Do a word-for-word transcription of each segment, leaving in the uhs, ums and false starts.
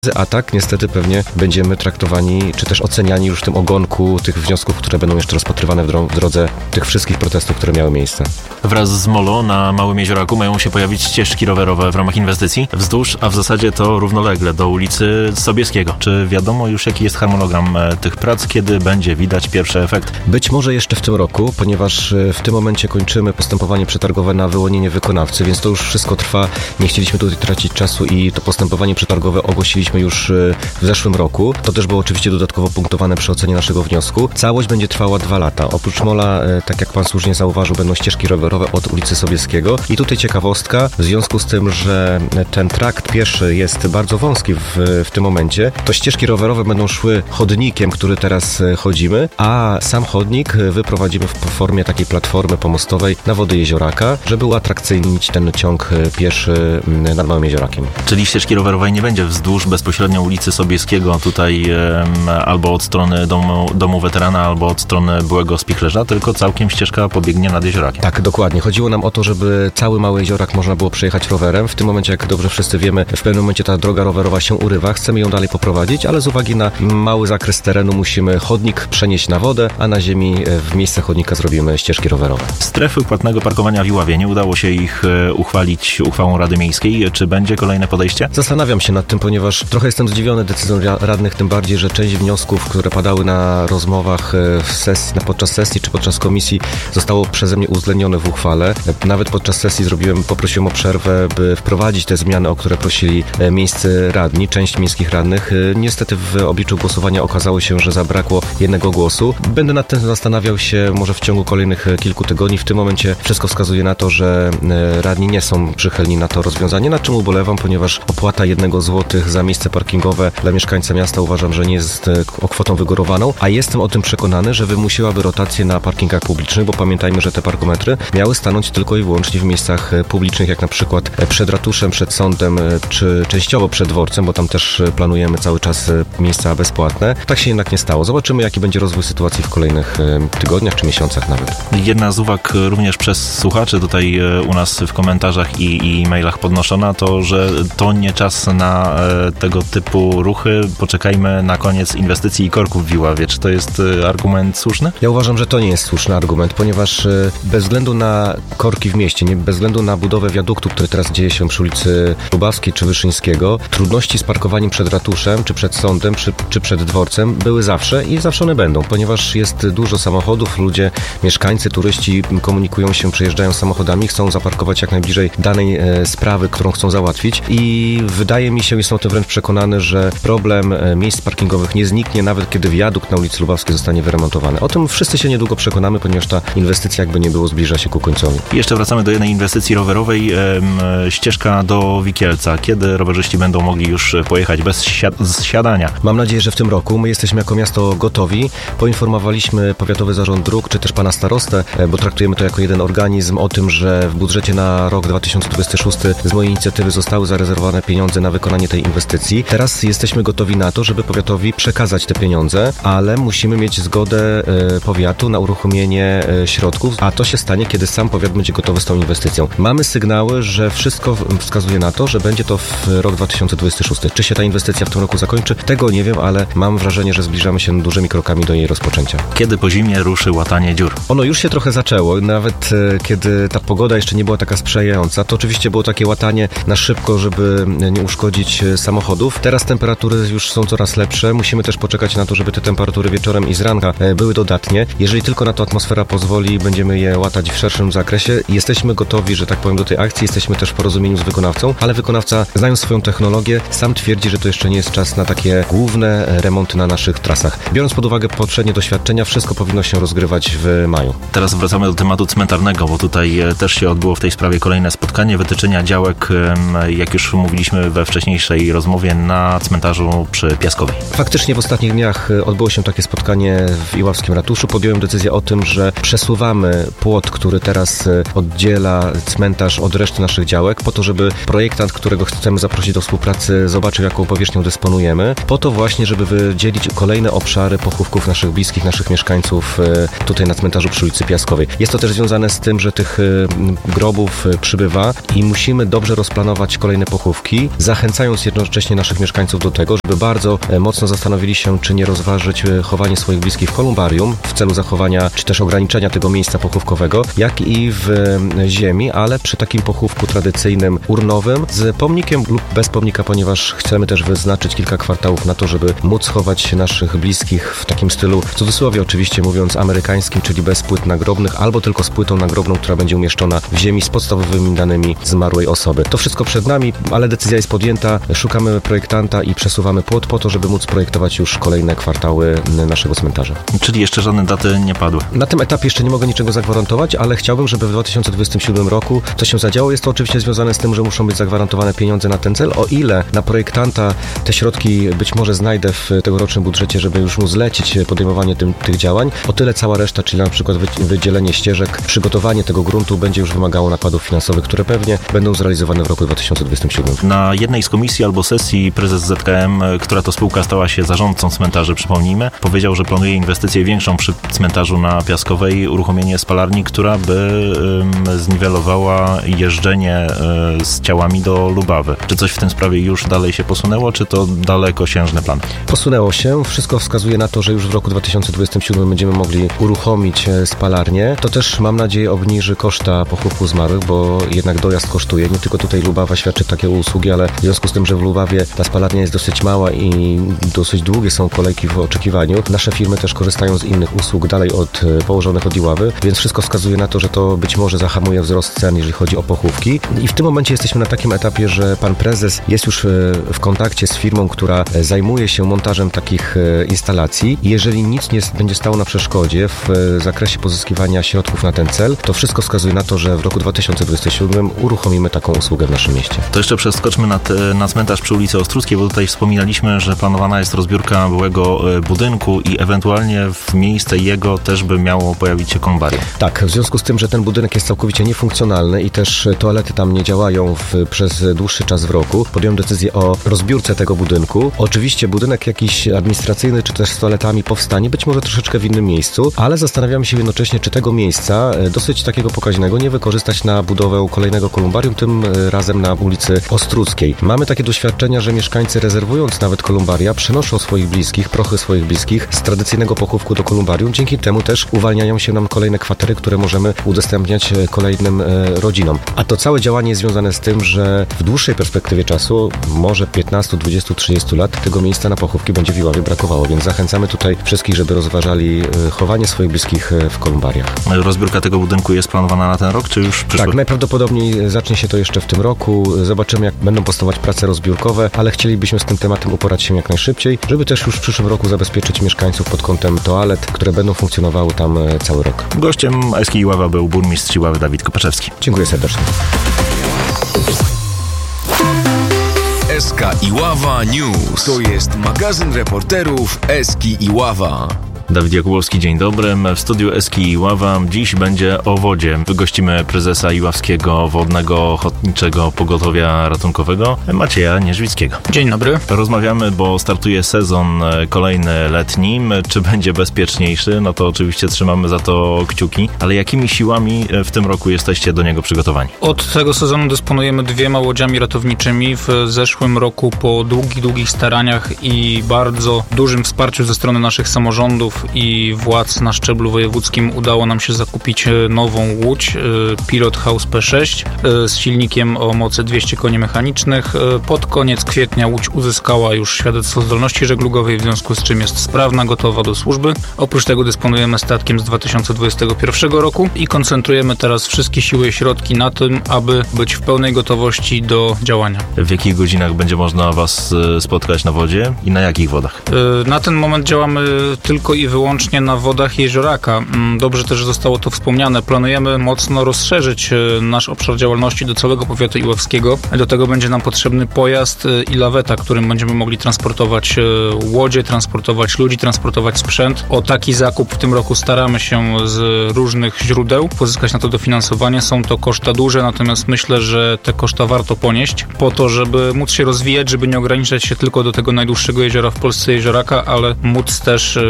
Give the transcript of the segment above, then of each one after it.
A tak niestety pewnie będziemy traktowani, czy też oceniani już w tym ogonku tych wniosków, które będą jeszcze rozpatrywane w, dro- w drodze tych wszystkich protestów, które miały miejsce. Wraz z Molo na Małym Jezioraku mają się pojawić ścieżki rowerowe w ramach inwestycji wzdłuż, a w zasadzie to równolegle do ulicy Sobieskiego. Czy wiadomo już, jaki jest harmonogram tych prac, kiedy będzie widać pierwszy efekt? Być może jeszcze w tym roku, ponieważ w tym momencie kończymy postępowanie przetargowe na wyłonienie wykonawcy, więc to już wszystko trwa. Nie chcieliśmy tutaj tracić czasu i to postępowanie przetargowe ogłosiliśmy już w zeszłym roku. To też było oczywiście dodatkowo punktowane przy ocenie naszego wniosku. Całość będzie trwała dwa lata. Oprócz Mola, tak jak pan słusznie zauważył, będą ścieżki rowerowe od ulicy Sobieskiego. I tutaj ciekawostka, w związku z tym, że ten trakt pieszy jest bardzo wąski w, w tym momencie, to ścieżki rowerowe będą szły chodnikiem, który teraz chodzimy, a sam chodnik wyprowadzimy w formie takiej platformy pomostowej na wody Jezioraka, żeby uatrakcyjnić ten ciąg pieszy nad Małym Jeziorakiem. Czyli ścieżki rowerowej nie będzie wzdłuż bezpośrednio ulicy Sobieskiego, tutaj e, albo od strony domu, domu weterana, albo od strony byłego spichlerza, tylko całkiem ścieżka pobiegnie nad Jeziorakiem. Tak, dokładnie. Chodziło nam o to, żeby cały Mały Jeziorak można było przejechać rowerem. W tym momencie, jak dobrze wszyscy wiemy, w pewnym momencie ta droga rowerowa się urywa. Chcemy ją dalej poprowadzić, ale z uwagi na mały zakres terenu musimy chodnik przenieść na wodę, a na ziemi w miejsce chodnika zrobimy ścieżki rowerowe. Strefy płatnego parkowania w Iławie. Nie udało się ich uchwalić uchwałą Rady Miejskiej. Czy będzie kolejne podejście? Zastanawiam się nad tym, ponieważ trochę jestem zdziwiony decyzją radnych, tym bardziej, że część wniosków, które padały na rozmowach w sesji, podczas sesji czy podczas komisji, zostało przeze mnie uwzględnione w uchwale. Nawet podczas sesji zrobiłem, poprosiłem o przerwę, by wprowadzić te zmiany, o które prosili miejscy radni, część miejskich radnych. Niestety w obliczu głosowania okazało się, że zabrakło jednego głosu. Będę nad tym zastanawiał się może w ciągu kolejnych kilku tygodni. W tym momencie wszystko wskazuje na to, że radni nie są przychylni na to rozwiązanie, na czym ubolewam, ponieważ opłata jednego złotych za miejsce parkingowe dla mieszkańca miasta uważam, że nie jest kwotą wygórowaną, a jestem o tym przekonany, że wymusiłaby rotację na parkingach publicznych, bo pamiętajmy, że te parkometry miały stanąć tylko i wyłącznie w miejscach publicznych, jak na przykład przed ratuszem, przed sądem, czy częściowo przed dworcem, bo tam też planujemy cały czas miejsca bezpłatne. Tak się jednak nie stało. Zobaczymy, jaki będzie rozwój sytuacji w kolejnych tygodniach czy miesiącach nawet. Jedna z uwag również przez słuchaczy tutaj u nas w komentarzach i, i mailach podnoszona, to, że to nie czas na e, tego typu ruchy. Poczekajmy na koniec inwestycji i korków w Iławie. Czy to jest e, argument słuszny? Ja uważam, że to nie jest słuszny argument, ponieważ e, bez względu na korki w mieście, nie, bez względu na budowę wiaduktu, który teraz dzieje się przy ulicy Lubawskiej czy Wyszyńskiego, trudności z parkowaniem przed ratuszem, czy przed sądem, czy, czy przed dworcem były zawsze i zawsze one będą, ponieważ jest dużo samochodów, ludzie, mieszkańcy, turyści komunikują się, przejeżdżają samochodami, chcą zaparkować jak najbliżej danej e, sprawy, którą chcą załatwić i wydaje mi się, jestem o tym wręcz przekonany, że problem miejsc parkingowych nie zniknie, nawet kiedy wiadukt na ulicy Lubawskiej zostanie wyremontowany. O tym wszyscy się niedługo przekonamy, ponieważ ta inwestycja, jakby nie było, zbliża się ku końcowi. I jeszcze wracamy do jednej inwestycji rowerowej. Ścieżka do Wikielca. Kiedy rowerzyści będą mogli już pojechać bez zsiadania? Mam nadzieję, że w tym roku. My jesteśmy jako miasto gotowi. Poinformowaliśmy Powiatowy Zarząd Dróg, czy też pana starostę, bo traktujemy to jako jeden organizm, o tym, że w budżecie na rok dwa tysiące dwudziesty szósty z mojej inicjatywy zostały zarezerwowane pieniądze na wykonanie tej inwestycji. Teraz jesteśmy gotowi na to, żeby powiatowi przekazać te pieniądze, ale musimy mieć zgodę e, powiatu na uruchomienie e, środków, a to się stanie, kiedy sam powiat będzie gotowy z tą inwestycją. Mamy sygnały, że wszystko wskazuje na to, że będzie to w rok dwa tysiące dwudziesty szósty. Czy się ta inwestycja w tym roku zakończy? Tego nie wiem, ale mam wrażenie, że zbliżamy się dużymi krokami do jej rozpoczęcia. Kiedy po zimie ruszy łatanie dziur? Ono już się trochę zaczęło. Nawet e, kiedy ta pogoda jeszcze nie była taka sprzyjająca, to oczywiście było takie łatanie na szybko, żeby nie uszkodzić samochodów. Teraz temperatury już są coraz lepsze. Musimy też poczekać na to, żeby te temperatury wieczorem i z ranka były dodatnie. Jeżeli tylko na to atmosfera pozwoli, będziemy je łatać w szerszym zakresie. Jesteśmy gotowi, że tak powiem, do tej akcji. Jesteśmy też w porozumieniu z wykonawcą, ale wykonawca, znając swoją technologię, sam twierdzi, że to jeszcze nie jest czas na takie główne remonty na naszych trasach. Biorąc pod uwagę poprzednie doświadczenia, wszystko powinno się rozgrywać w maju. Teraz wracamy do tematu cmentarnego, bo tutaj też się odbyło w tej sprawie kolejne spotkanie wytyczenia działek, jak już mówiliśmy we wcześniejszej rozmowie, na cmentarzu przy Piaskowej. Faktycznie w ostatnich dniach odbyło się takie spotkanie w Iławskim Ratuszu. Podjąłem decyzję o tym, że przesuwamy płot, który teraz oddziela cmentarz od reszty naszych działek, po to, żeby projektant, którego chcemy zaprosić do współpracy, zobaczył, jaką powierzchnią dysponujemy, po to właśnie, żeby wydzielić kolejne obszary pochówków naszych bliskich, naszych mieszkańców tutaj na cmentarzu przy ulicy Piaskowej. Jest to też związane z tym, że tych grobów przybywa i musimy dobrze rozplanować kolejne pochówki, zachęcając jednocześnie właśnie naszych mieszkańców do tego, żeby bardzo mocno zastanowili się, czy nie rozważyć chowanie swoich bliskich w kolumbarium w celu zachowania, czy też ograniczenia tego miejsca pochówkowego, jak i w ziemi, ale przy takim pochówku tradycyjnym, urnowym, z pomnikiem lub bez pomnika, ponieważ chcemy też wyznaczyć kilka kwartałów na to, żeby móc chować naszych bliskich w takim stylu, w cudzysłowie oczywiście mówiąc, amerykańskim, czyli bez płyt nagrobnych, albo tylko z płytą nagrobną, która będzie umieszczona w ziemi z podstawowymi danymi zmarłej osoby. To wszystko przed nami, ale decyzja jest podjęta, szukamy projektanta i przesuwamy płot po to, żeby móc projektować już kolejne kwartały naszego cmentarza. Czyli jeszcze żadne daty nie padły? Na tym etapie jeszcze nie mogę niczego zagwarantować, ale chciałbym, żeby w dwa tysiące dwudziestym siódmym roku coś się zadziało. Jest to oczywiście związane z tym, że muszą być zagwarantowane pieniądze na ten cel. O ile na projektanta te środki być może znajdę w tegorocznym budżecie, żeby już mu zlecić podejmowanie tym, tych działań, o tyle cała reszta, czyli na przykład wydzielenie ścieżek, przygotowanie tego gruntu będzie już wymagało nakładów finansowych, które pewnie będą zrealizowane w roku dwa tysiące dwudziestym siódmym. Na jednej z komisji albo sesji prezes Z K M, która to spółka stała się zarządcą cmentarzy, przypomnijmy, powiedział, że planuje inwestycję większą przy cmentarzu na Piaskowej, uruchomienie spalarni, która by um, zniwelowała jeżdżenie um, z ciałami do Lubawy. Czy coś w tym sprawie już dalej się posunęło, czy to dalekosiężny plan? Posunęło się. Wszystko wskazuje na to, że już w roku dwa tysiące dwudziestym siódmym będziemy mogli uruchomić spalarnię. To też, mam nadzieję, obniży koszta pochówku zmarłych, bo jednak dojazd kosztuje. Nie tylko tutaj Lubawa świadczy takie usługi, ale w związku z tym, że w Lubawie ta spalarnia jest dosyć mała i dosyć długie są kolejki w oczekiwaniu, nasze firmy też korzystają z innych usług dalej od położonych od Iławy, więc wszystko wskazuje na to, że to być może zahamuje wzrost cen, jeżeli chodzi o pochówki. I w tym momencie jesteśmy na takim etapie, że pan prezes jest już w kontakcie z firmą, która zajmuje się montażem takich instalacji. Jeżeli nic nie będzie stało na przeszkodzie w zakresie pozyskiwania środków na ten cel, to wszystko wskazuje na to, że w roku dwa tysiące dwudziestym siódmym uruchomimy taką usługę w naszym mieście. To jeszcze przeskoczmy na, te, na cmentarz przy ulicy Ostruckiej, bo tutaj wspominaliśmy, że planowana jest rozbiórka byłego budynku i ewentualnie w miejsce jego też by miało pojawić się kolumbarium. Tak, w związku z tym, że ten budynek jest całkowicie niefunkcjonalny i też toalety tam nie działają w, przez dłuższy czas w roku, podjąłem decyzję o rozbiórce tego budynku. Oczywiście budynek jakiś administracyjny, czy też z toaletami powstanie, być może troszeczkę w innym miejscu, ale zastanawiamy się jednocześnie, czy tego miejsca, dosyć takiego pokaźnego, nie wykorzystać na budowę kolejnego kolumbarium, tym razem na ulicy Ostruckiej. Mamy takie doświadczenia, że mieszkańcy, rezerwując nawet kolumbaria, przenoszą swoich bliskich, prochy swoich bliskich z tradycyjnego pochówku do kolumbarium. Dzięki temu też uwalniają się nam kolejne kwatery, które możemy udostępniać kolejnym rodzinom. A to całe działanie jest związane z tym, że w dłuższej perspektywie czasu, może piętnaście, dwadzieścia, trzydzieści lat, tego miejsca na pochówki będzie w Iławie brakowało, więc zachęcamy tutaj wszystkich, żeby rozważali chowanie swoich bliskich w kolumbariach. Rozbiórka tego budynku jest planowana na ten rok, czy już przyszły? Tak, najprawdopodobniej zacznie się to jeszcze w tym roku. Zobaczymy, jak będą postępować prace rozbiórkowe, ale chcielibyśmy z tym tematem uporać się jak najszybciej, żeby też już w przyszłym roku zabezpieczyć mieszkańców pod kątem toalet, które będą funkcjonowały tam cały rok. Gościem S K Iława był burmistrz Iławy Dawid Kopaczewski. Dziękuję serdecznie. S K Iława News. To jest magazyn reporterów S K Iława. Dawid Jakubowski, dzień dobry. W studiu S K Iława dziś będzie o wodzie. Gościmy prezesa Iławskiego Wodnego Ochotniczego Pogotowia Ratunkowego Macieja Nierzwickiego. Dzień dobry. Rozmawiamy, bo startuje sezon kolejny letni. Czy będzie bezpieczniejszy? No to oczywiście trzymamy za to kciuki. Ale jakimi siłami w tym roku jesteście do niego przygotowani? Od tego sezonu dysponujemy dwiema łodziami ratowniczymi. W zeszłym roku po długich, długich staraniach i bardzo dużym wsparciu ze strony naszych samorządów i władz na szczeblu wojewódzkim udało nam się zakupić nową łódź Pilot House P sześć z silnikiem o mocy dwieście koni mechanicznych. Pod koniec kwietnia łódź uzyskała już świadectwo zdolności żeglugowej, w związku z czym jest sprawna, gotowa do służby. Oprócz tego dysponujemy statkiem z dwa tysiące dwudziestego pierwszego roku i koncentrujemy teraz wszystkie siły i środki na tym, aby być w pełnej gotowości do działania. W jakich godzinach będzie można Was spotkać na wodzie i na jakich wodach? Na ten moment działamy tylko i wyłącznie na wodach Jezioraka. Dobrze też zostało to wspomniane. Planujemy mocno rozszerzyć nasz obszar działalności do całego powiatu iławskiego. Do tego będzie nam potrzebny pojazd i laweta, którym będziemy mogli transportować łodzie, transportować ludzi, transportować sprzęt. O taki zakup w tym roku staramy się z różnych źródeł pozyskać na to dofinansowanie. Są to koszta duże, natomiast myślę, że te koszta warto ponieść po to, żeby móc się rozwijać, żeby nie ograniczać się tylko do tego najdłuższego jeziora w Polsce, Jezioraka, ale móc też nieść pomoc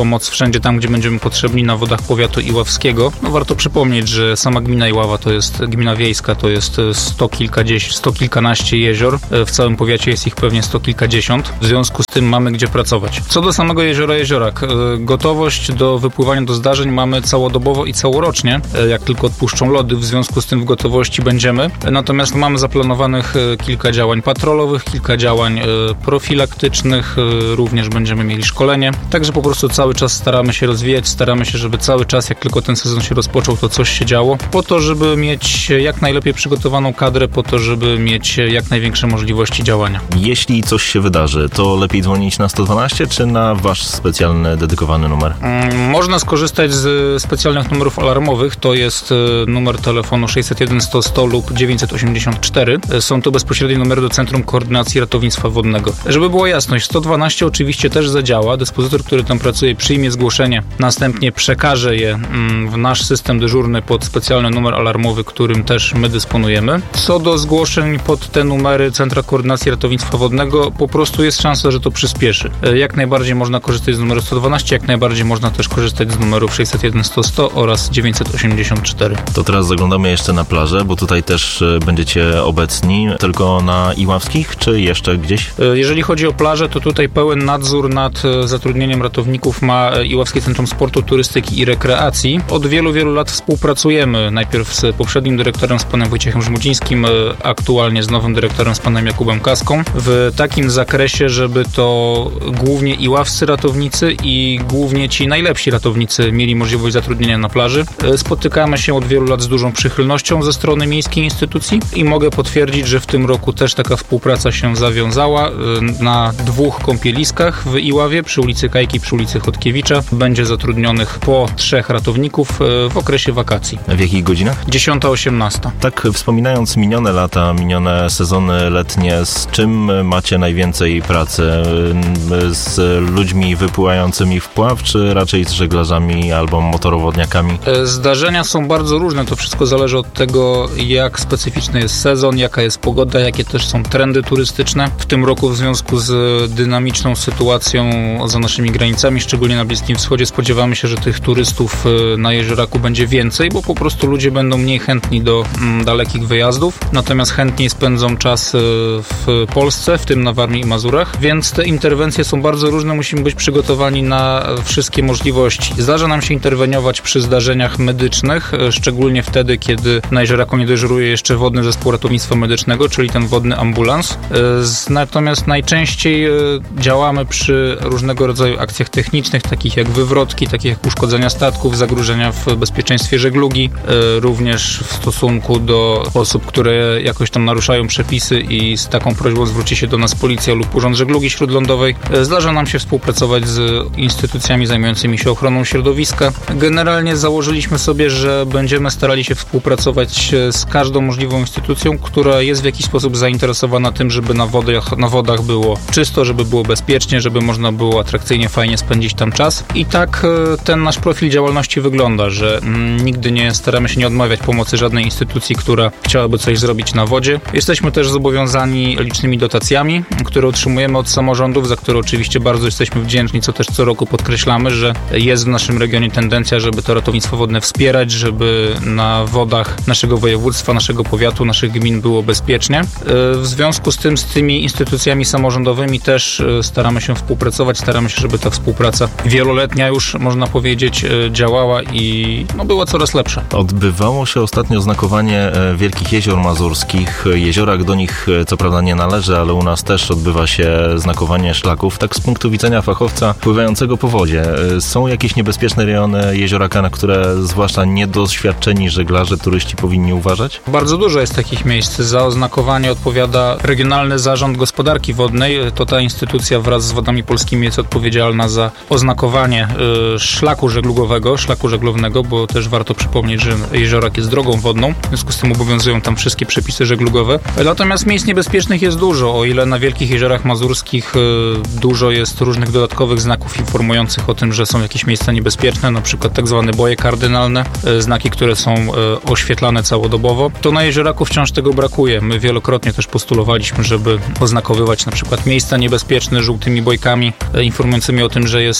pomoc wszędzie tam, gdzie będziemy potrzebni na wodach powiatu iławskiego. No warto przypomnieć, że sama gmina Iława to jest gmina wiejska, to jest sto kilkadziesiąt, sto kilkanaście jezior. W całym powiacie jest ich pewnie sto kilkadziesiąt. W związku z tym mamy gdzie pracować. Co do samego jeziora Jeziorak, gotowość do wypływania do zdarzeń mamy całodobowo i całorocznie, jak tylko odpuszczą lody, w związku z tym w gotowości będziemy. Natomiast mamy zaplanowanych kilka działań patrolowych, kilka działań profilaktycznych, również będziemy mieli szkolenie. Także po prostu cały czas staramy się rozwijać, staramy się, żeby cały czas, jak tylko ten sezon się rozpoczął, to coś się działo, po to, żeby mieć jak najlepiej przygotowaną kadrę, po to, żeby mieć jak największe możliwości działania. Jeśli coś się wydarzy, to lepiej dzwonić na sto dwanaście czy na wasz specjalny, dedykowany numer? Można skorzystać z specjalnych numerów alarmowych, to jest numer telefonu sześćset jeden sto sto lub dziewięćset osiemdziesiąt cztery. Są to bezpośrednie numery do Centrum Koordynacji Ratownictwa Wodnego. Żeby była jasność, sto dwanaście oczywiście też zadziała. Dyspozytor, który tam pracuje, przyjmie zgłoszenie, następnie przekaże je w nasz system dyżurny pod specjalny numer alarmowy, którym też my dysponujemy. Co do zgłoszeń pod te numery Centra Koordynacji Ratownictwa Wodnego, po prostu jest szansa, że to przyspieszy. Jak najbardziej można korzystać z numeru sto dwanaście, jak najbardziej można też korzystać z numerów sześćset jeden sto sto oraz dziewięćset osiemdziesiąt cztery. To teraz zaglądamy jeszcze na plażę, bo tutaj też będziecie obecni, tylko na iławskich, czy jeszcze gdzieś? Jeżeli chodzi o plażę, to tutaj pełen nadzór nad zatrudnieniem ratowników ma Iławskie Centrum Sportu, Turystyki i Rekreacji. Od wielu, wielu lat współpracujemy. Najpierw z poprzednim dyrektorem, z panem Wojciechem Żmudzińskim, aktualnie z nowym dyrektorem, z panem Jakubem Kaską, w takim zakresie, żeby to głównie iławscy ratownicy i głównie ci najlepsi ratownicy mieli możliwość zatrudnienia na plaży. Spotykamy się od wielu lat z dużą przychylnością ze strony miejskiej instytucji i mogę potwierdzić, że w tym roku też taka współpraca się zawiązała. Na dwóch kąpieliskach w Iławie, przy ulicy Kajki, przy ulicy Chodkiewicza, będzie zatrudnionych po trzech ratowników w okresie wakacji. W jakich godzinach? dziesiąta osiemnasta. Tak, wspominając minione lata, minione sezony letnie, z czym macie najwięcej pracy? Z ludźmi wypływającymi w pław, czy raczej z żeglarzami albo motorowodniakami? Zdarzenia są bardzo różne, to wszystko zależy od tego, jak specyficzny jest sezon, jaka jest pogoda, jakie też są trendy turystyczne. W tym roku w związku z dynamiczną sytuacją za naszymi granicami, szczególnie na Bliskim Wschodzie, spodziewamy się, że tych turystów na Jezioraku będzie więcej, bo po prostu ludzie będą mniej chętni do mm, dalekich wyjazdów, natomiast chętniej spędzą czas w Polsce, w tym na Warmii i Mazurach, więc te interwencje są bardzo różne, musimy być przygotowani na wszystkie możliwości. Zdarza nam się interweniować przy zdarzeniach medycznych, szczególnie wtedy, kiedy na Jezioraku nie dyżuruje jeszcze wodny zespół ratownictwa medycznego, czyli ten wodny ambulans. Natomiast najczęściej działamy przy różnego rodzaju akcjach technicznych, takich jak wywrotki, takich jak uszkodzenia statków, zagrożenia w bezpieczeństwie żeglugi, również w stosunku do osób, które jakoś tam naruszają przepisy i z taką prośbą zwróci się do nas policja lub Urząd Żeglugi Śródlądowej. Zdarza nam się współpracować z instytucjami zajmującymi się ochroną środowiska. Generalnie założyliśmy sobie, że będziemy starali się współpracować z każdą możliwą instytucją, która jest w jakiś sposób zainteresowana tym, żeby na wodach, na wodach było czysto, żeby było bezpiecznie, żeby można było atrakcyjnie, fajnie spędzić tam czas. I tak ten nasz profil działalności wygląda, że nigdy nie staramy się nie odmawiać pomocy żadnej instytucji, która chciałaby coś zrobić na wodzie. Jesteśmy też zobowiązani licznymi dotacjami, które otrzymujemy od samorządów, za które oczywiście bardzo jesteśmy wdzięczni, co też co roku podkreślamy, że jest w naszym regionie tendencja, żeby to ratownictwo wodne wspierać, żeby na wodach naszego województwa, naszego powiatu, naszych gmin było bezpiecznie. W związku z tym z tymi instytucjami samorządowymi też staramy się współpracować, staramy się, żeby ta współpraca wieloletnia już, można powiedzieć, działała i no, była coraz lepsza. Odbywało się ostatnio znakowanie Wielkich Jezior Mazurskich. Jeziorak do nich co prawda nie należy, ale u nas też odbywa się znakowanie szlaków. Tak z punktu widzenia fachowca pływającego po wodzie, są jakieś niebezpieczne rejony jezioraka, na które zwłaszcza niedoświadczeni żeglarze, turyści powinni uważać? Bardzo dużo jest takich miejsc. Za oznakowanie odpowiada Regionalny Zarząd Gospodarki Wodnej. To ta instytucja wraz z Wodami Polskimi jest odpowiedzialna za oznakowanie y, szlaku żeglugowego, szlaku żeglownego, bo też warto przypomnieć, że jeziorak jest drogą wodną, w związku z tym obowiązują tam wszystkie przepisy żeglugowe. Natomiast miejsc niebezpiecznych jest dużo. O ile na Wielkich Jeziorach Mazurskich y, dużo jest różnych dodatkowych znaków informujących o tym, że są jakieś miejsca niebezpieczne, na przykład tak zwane boje kardynalne, y, znaki, które są y, oświetlane całodobowo, to na Jezioraku wciąż tego brakuje. My wielokrotnie też postulowaliśmy, żeby oznakowywać na przykład miejsca niebezpieczne żółtymi bojkami, y, informującymi o tym, że jest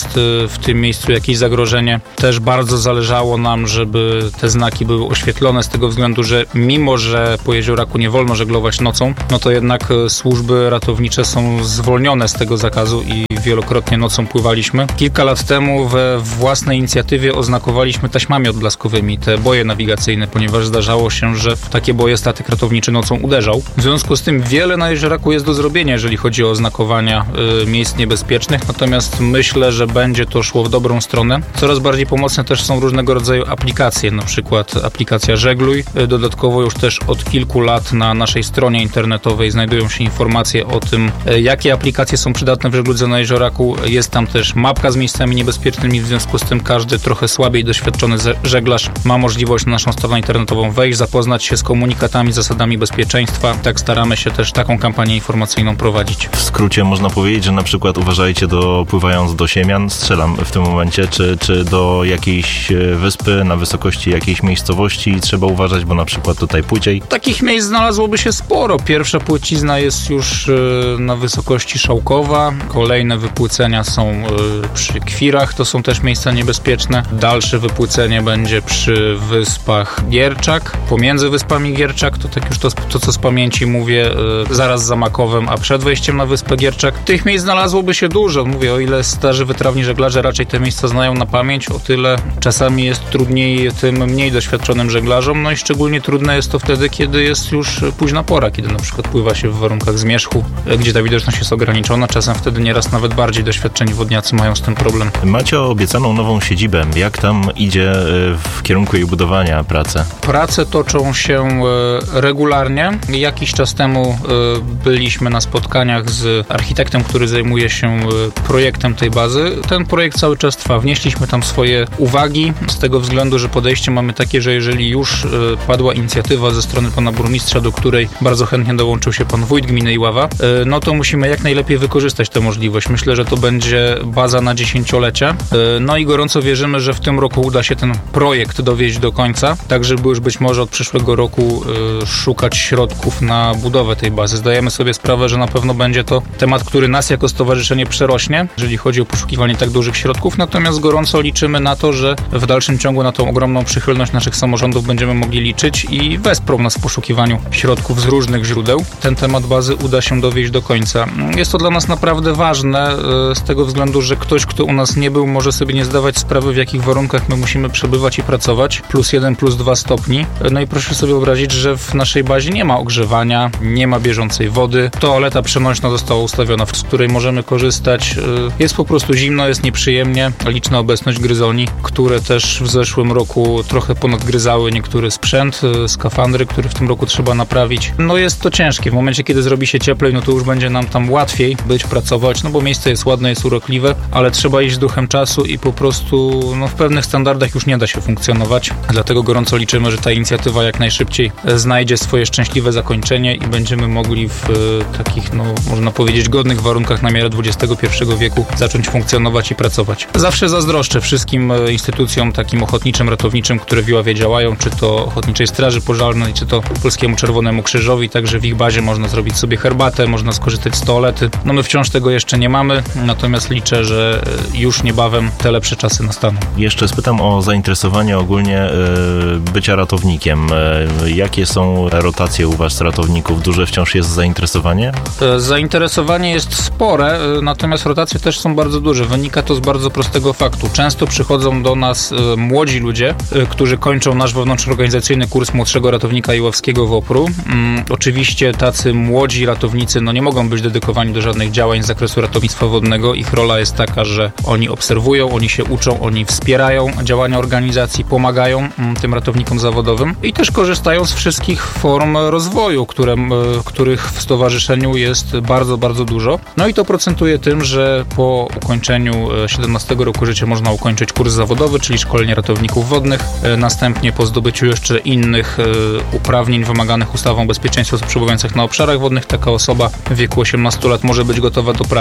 jest w tym miejscu jakieś zagrożenie. Też bardzo zależało nam, żeby te znaki były oświetlone z tego względu, że mimo, że po Jezioraku nie wolno żeglować nocą, no to jednak służby ratownicze są zwolnione z tego zakazu i wielokrotnie nocą pływaliśmy. Kilka lat temu we własnej inicjatywie oznakowaliśmy taśmami odblaskowymi te boje nawigacyjne, ponieważ zdarzało się, że w takie boje statek ratowniczy nocą uderzał. W związku z tym wiele na Jezioraku jest do zrobienia, jeżeli chodzi o oznakowania y, miejsc niebezpiecznych, natomiast myślę, że będzie to szło w dobrą stronę. Coraz bardziej pomocne też są różnego rodzaju aplikacje, na przykład aplikacja Żegluj. Dodatkowo już też od kilku lat na naszej stronie internetowej znajdują się informacje o tym, jakie aplikacje są przydatne w żegludze na Jezioraku. Jest tam też mapka z miejscami niebezpiecznymi, w związku z tym każdy trochę słabiej doświadczony żeglarz ma możliwość na naszą stronę internetową wejść, zapoznać się z komunikatami, zasadami bezpieczeństwa. Tak staramy się też taką kampanię informacyjną prowadzić. W skrócie można powiedzieć, że na przykład uważajcie, do, pływając do Siemian, strzelam w tym momencie, czy, czy do jakiejś wyspy na wysokości jakiejś miejscowości trzeba uważać, bo na przykład tutaj płyciej. Takich miejsc znalazłoby się sporo. Pierwsza płycizna jest już na wysokości Szałkowa, kolejne wypłycenia są przy Kwirach, to są też miejsca niebezpieczne. Dalsze wypłycenie będzie przy wyspach Gierczak, pomiędzy wyspami Gierczak, to tak już to, to co z pamięci mówię, zaraz za Makowem, a przed wejściem na wyspę Gierczak. Tych miejsc znalazłoby się dużo. Mówię, o ile starzy, wytrawni żeglarze raczej te miejsca znają na pamięć, o tyle czasami jest trudniej tym mniej doświadczonym żeglarzom, no i szczególnie trudne jest to wtedy, kiedy jest już późna pora, kiedy na przykład pływa się w warunkach zmierzchu, gdzie ta widoczność jest ograniczona. Czasem wtedy nieraz nawet bardziej doświadczeni wodniacy mają z tym problem. Macie obiecaną nową siedzibę. Jak tam idzie w kierunku jej budowania prace? Prace toczą się regularnie. Jakiś czas temu byliśmy na spotkaniach z architektem, który zajmuje się projektem tej bazy. Ten projekt cały czas trwa. Wnieśliśmy tam swoje uwagi z tego względu, że podejście mamy takie, że jeżeli już padła inicjatywa ze strony pana burmistrza, do której bardzo chętnie dołączył się pan wójt gminy Iława, no to musimy jak najlepiej wykorzystać tę możliwość. Myślę, że to będzie baza na dziesięciolecie. No i gorąco wierzymy, że w tym roku uda się ten projekt dowieźć do końca, tak żeby już być może od przyszłego roku szukać środków na budowę tej bazy. Zdajemy sobie sprawę, że na pewno będzie to temat, który nas jako stowarzyszenie przerośnie, jeżeli chodzi o poszukiwanie tak dużych środków, natomiast gorąco liczymy na to, że w dalszym ciągu na tą ogromną przychylność naszych samorządów będziemy mogli liczyć i wesprą nas w poszukiwaniu środków z różnych źródeł. Ten temat bazy uda się dowieść do końca. Jest to dla nas naprawdę ważne z tego względu, że ktoś, kto u nas nie był, może sobie nie zdawać sprawy, w jakich warunkach my musimy przebywać i pracować. Plus jeden, plus dwa stopni. No i proszę sobie wyobrazić, że w naszej bazie nie ma ogrzewania, nie ma bieżącej wody. Toaleta przenośna została ustawiona, z której możemy korzystać. Jest po prostu zimno, jest nieprzyjemnie. Liczna obecność gryzoni, które też w zeszłym roku trochę ponadgryzały niektóry sprzęt, skafandry, który w tym roku trzeba naprawić. No jest to ciężkie. W momencie, kiedy zrobi się cieplej, no to już będzie nam tam łatwiej być, pracować, no bo miejsce jest ładne, jest urokliwe, ale trzeba iść z duchem czasu i po prostu no, w pewnych standardach już nie da się funkcjonować. Dlatego gorąco liczymy, że ta inicjatywa jak najszybciej znajdzie swoje szczęśliwe zakończenie i będziemy mogli w e, takich, no można powiedzieć, godnych warunkach na miarę dwudziestego pierwszego wieku zacząć funkcjonować i pracować. Zawsze zazdroszczę wszystkim instytucjom takim ochotniczym, ratowniczym, które w Iławie działają, czy to Ochotniczej Straży Pożarnej, czy to Polskiemu Czerwonemu Krzyżowi, także w ich bazie można zrobić sobie herbatę, można skorzystać z toalety. No my wciąż tego jeszcze nie mamy, natomiast liczę, że już niebawem te lepsze czasy nastaną. Jeszcze spytam o zainteresowanie ogólnie y, bycia ratownikiem. Y, jakie są rotacje u was ratowników? Duże wciąż jest zainteresowanie? Zainteresowanie jest spore, natomiast rotacje też są bardzo duże. Wynika to z bardzo prostego faktu. Często przychodzą do nas y, młodzi ludzie, y, którzy kończą nasz wewnątrzorganizacyjny kurs młodszego ratownika iławskiego w Opru. Mm, oczywiście tacy młodzi ratownicy no nie mogą być dedykowani do żadnych działań z zakresu ratownictwa wodnego. Ich rola jest taka, że oni obserwują, oni się uczą, oni wspierają działania organizacji, pomagają mm, tym ratownikom zawodowym i też korzystają z wszystkich form rozwoju, które, y, których w stowarzyszeniu jest bardzo, bardzo dużo. No i to procentuje tym, że po ukończeniu siedemnastego roku życia można ukończyć kurs zawodowy, czyli szkolenie ratowników wodnych. Następnie po zdobyciu jeszcze innych uprawnień wymaganych ustawą o bezpieczeństwie osób przebywających na obszarach wodnych taka osoba w wieku osiemnastu lat może być gotowa do pracy.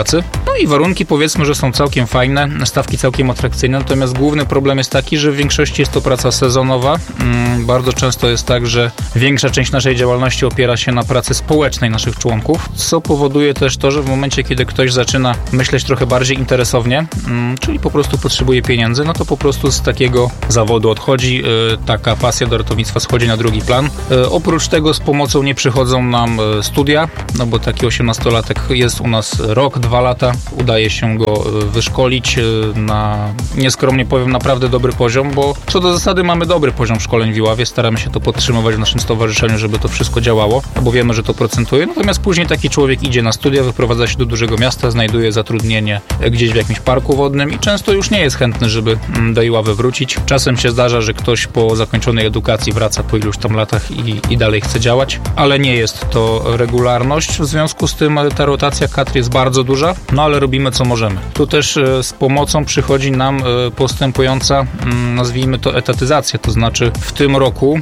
No i warunki powiedzmy, że są całkiem fajne, stawki całkiem atrakcyjne, natomiast główny problem jest taki, że w większości jest to praca sezonowa. Bardzo często jest tak, że większa część naszej działalności opiera się na pracy społecznej naszych członków, co powoduje też to, że w momencie, kiedy ktoś zaczyna myśleć trochę bardziej interesownie, czyli po prostu potrzebuje pieniędzy, no to po prostu z takiego zawodu odchodzi, taka pasja do ratownictwa schodzi na drugi plan. Oprócz tego z pomocą nie przychodzą nam studia, no bo taki osiemnastolatek jest u nas rok, dwa lata, udaje się go wyszkolić na, nieskromnie powiem, naprawdę dobry poziom, bo co do zasady mamy dobry poziom szkoleń w Iławie, staramy się to podtrzymywać w naszym stowarzyszeniu, żeby to wszystko działało, bo wiemy, że to procentuje, natomiast później taki człowiek idzie na studia, wyprowadza się do dużego miasta, znajduje zatrudnienie gdzieś w jakimś parku wodnym i często już nie jest chętny, żeby do Iławy wrócić. Czasem się zdarza, że ktoś po zakończonej edukacji wraca po iluś tam latach i, i dalej chce działać, ale nie jest to regularność, w związku z tym ta rotacja kadr jest bardzo duża, no ale robimy co możemy. Tu też z pomocą przychodzi nam postępująca, nazwijmy to etatyzacja, to znaczy w tym roku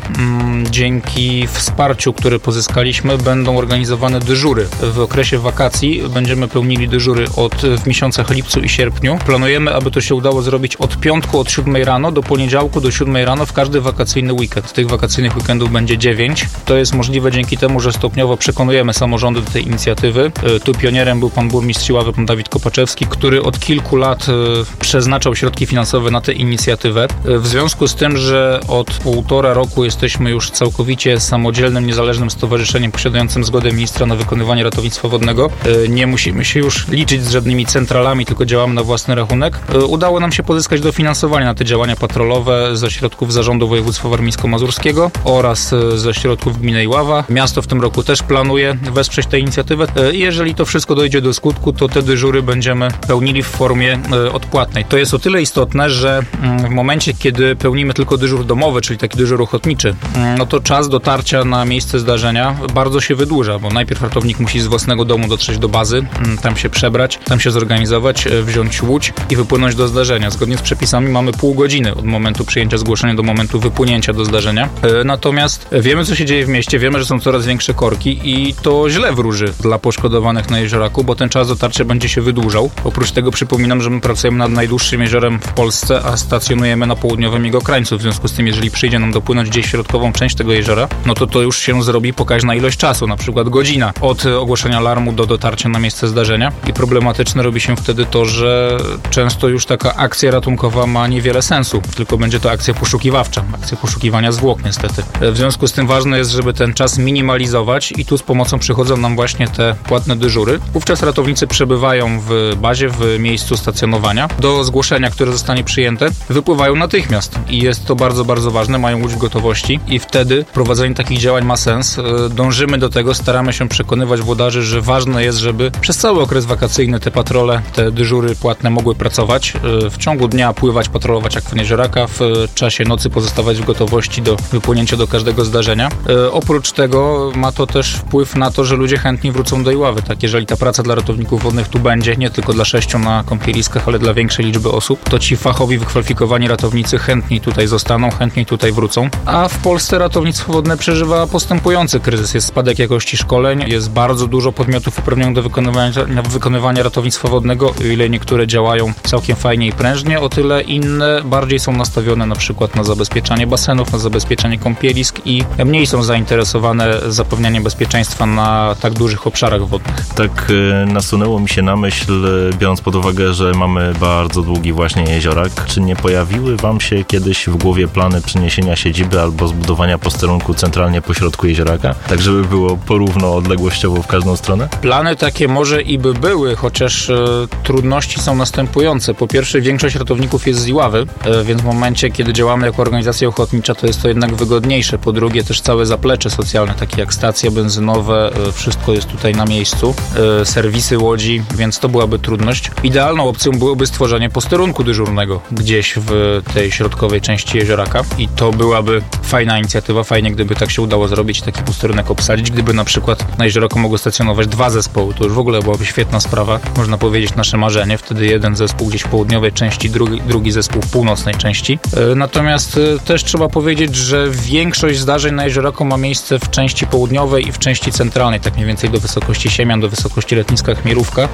dzięki wsparciu, które pozyskaliśmy, będą organizowane dyżury. W okresie wakacji będziemy pełnili dyżury od, w miesiącach lipcu i sierpniu. Planujemy, aby to się udało zrobić od piątku od siódmej rano do poniedziałku do siódmej rano w każdy wakacyjny weekend. Tych wakacyjnych weekendów będzie dziewięć. To jest możliwe dzięki temu, że stopniowo przekonujemy samorządy do tej inicjatywy. Tu pionierem był pan burmistrz Iławy, pan Dawid Kopaczewski, który od kilku lat przeznaczał środki finansowe na tę inicjatywę. W związku z tym, że od półtora roku jesteśmy już całkowicie samodzielnym, niezależnym stowarzyszeniem posiadającym zgodę ministra na wykonywanie ratownictwa wodnego, nie musimy się już liczyć z żadnymi centralami, tylko działamy na własny rachunek. Udało nam się pozyskać dofinansowanie na te działania patrolowe ze środków Zarządu Województwa Warmińsko-Mazurskiego oraz ze środków gminy Iława. Miasto w tym roku też planuje wesprzeć tę inicjatywę i jeżeli to wszystko dojdzie do skutku, to te dyżury będziemy pełnili w formie odpłatnej. To jest o tyle istotne, że w momencie, kiedy pełnimy tylko dyżur domowy, czyli taki dyżur ochotniczy, no to czas dotarcia na miejsce zdarzenia bardzo się wydłuża, bo najpierw ratownik musi z własnego domu dotrzeć do bazy, tam się przebrać, tam się zorganizować, wziąć łódź i wypłynąć do zdarzenia. Zgodnie z przepisami mamy pół godziny od momentu przyjęcia zgłoszenia do momentu wypłynięcia do zdarzenia. Natomiast wiemy, co się dzieje w mieście, wiemy, że są coraz większe korki i to źle wróży dla poszkodowanych na jezioraku, bo ten czas dotarcia będzie się wydłużał. Oprócz tego przypominam, że my pracujemy nad najdłuższym jeziorem w Polsce, a stacjonujemy na południowym jego krańcu. W związku z tym, jeżeli przyjdzie nam dopłynąć gdzieś środkową część tego jeziora, no to to już się zrobi pokaźna ilość czasu, na przykład godzina od ogłoszenia alarmu do dotarcia na miejsce zdarzenia. I problematyczne robi się wtedy to, że często już taka akcja ratunkowa ma niewiele sensu, tylko będzie to akcja poszukiwawcza, akcja poszukiwania zwłok niestety. W związku z tym ważne jest, żeby ten czas minimalizować i tu z pomocą przychodzą nam właśnie te płatne dyżury. Wówczas ratownicy przebywają w bazie, w miejscu stacjonowania. Do zgłoszenia, które zostanie przyjęte, wypływają natychmiast i jest to bardzo, bardzo ważne, mają łódź w gotowości i wtedy prowadzenie takich działań ma sens. Dążymy do tego, staramy się przekonywać włodarzy, że ważne jest, żeby przez cały okres wakacyjny te patrole, te dyżury płatne mogły pracować. W ciągu dnia pływać, patrolować akwen jezioraka, w czasie nocy pozostawać w gotowości do wypłynięcia do każdego zdarzenia. Oprócz tego ma to też wpływ na to, że ludzie chętnie wrócą do Iławy. Tak, jeżeli ta praca dla ratowników wodnych tu będzie, nie tylko dla sześciu na kąpieliskach, ale dla większej liczby osób, to ci fachowi, wykwalifikowani ratownicy chętniej tutaj zostaną, chętniej tutaj wrócą. A w Polsce ratownictwo wodne przeżywa postępujący kryzys. Jest spadek jakości szkoleń, jest bardzo dużo podmiotów uprawnionych do wykonywania, wykonywania ratownictwa wodnego, o ile niektóre działają całkiem fajnie i prężnie, o tyle inne bardziej są nastawione na przykład na zabezpieczanie basenów, na zabezpieczanie kąpielisk i mniej są zainteresowane zapewnianiem bezpieczeństwa na tak dużych obszarach wodnych. Tak y, nasunęło mi się na myśl, biorąc pod uwagę, że mamy bardzo długi właśnie jeziorak, czy nie pojawiły wam się kiedyś w głowie plany przeniesienia siedziby albo zbudowania posterunku centralnie pośrodku jezioraka, tak żeby było porówno odległościowo w każdą stronę? Plany takie może i by były, chociaż e, trudności są następujące. Po pierwsze, większość ratowników jest z Iławy, e, więc w momencie, kiedy działamy jako organizacja ochotnicza, to jest to jednak wygodniejsze. Po drugie, też całe zaplecze socjalne, takie jak stacje benzynowe, e, wszystko jest tutaj na miejscu, e, serwisy łodzi, więc to byłaby trudność. Idealną opcją byłoby stworzenie posterunku dyżurnego gdzieś w tej środkowej części jezioraka i to byłaby fajna inicjatywa, fajnie gdyby tak się udało zrobić, taki posterunek obsadzić, gdyby na przykład na jeziorku mogły stacjonować dwa zespoły, to już w ogóle byłaby świetna sprawa, można powiedzieć nasze marzenie, wtedy jeden zespół gdzieś w południowej części, drugi, drugi zespół w północnej części. Natomiast też trzeba powiedzieć, że większość zdarzeń na jeziorku ma miejsce w części południowej i w części centralnej, tak mniej więcej do wysokości Siemian, do wysokości Letnicka, Chmierówka.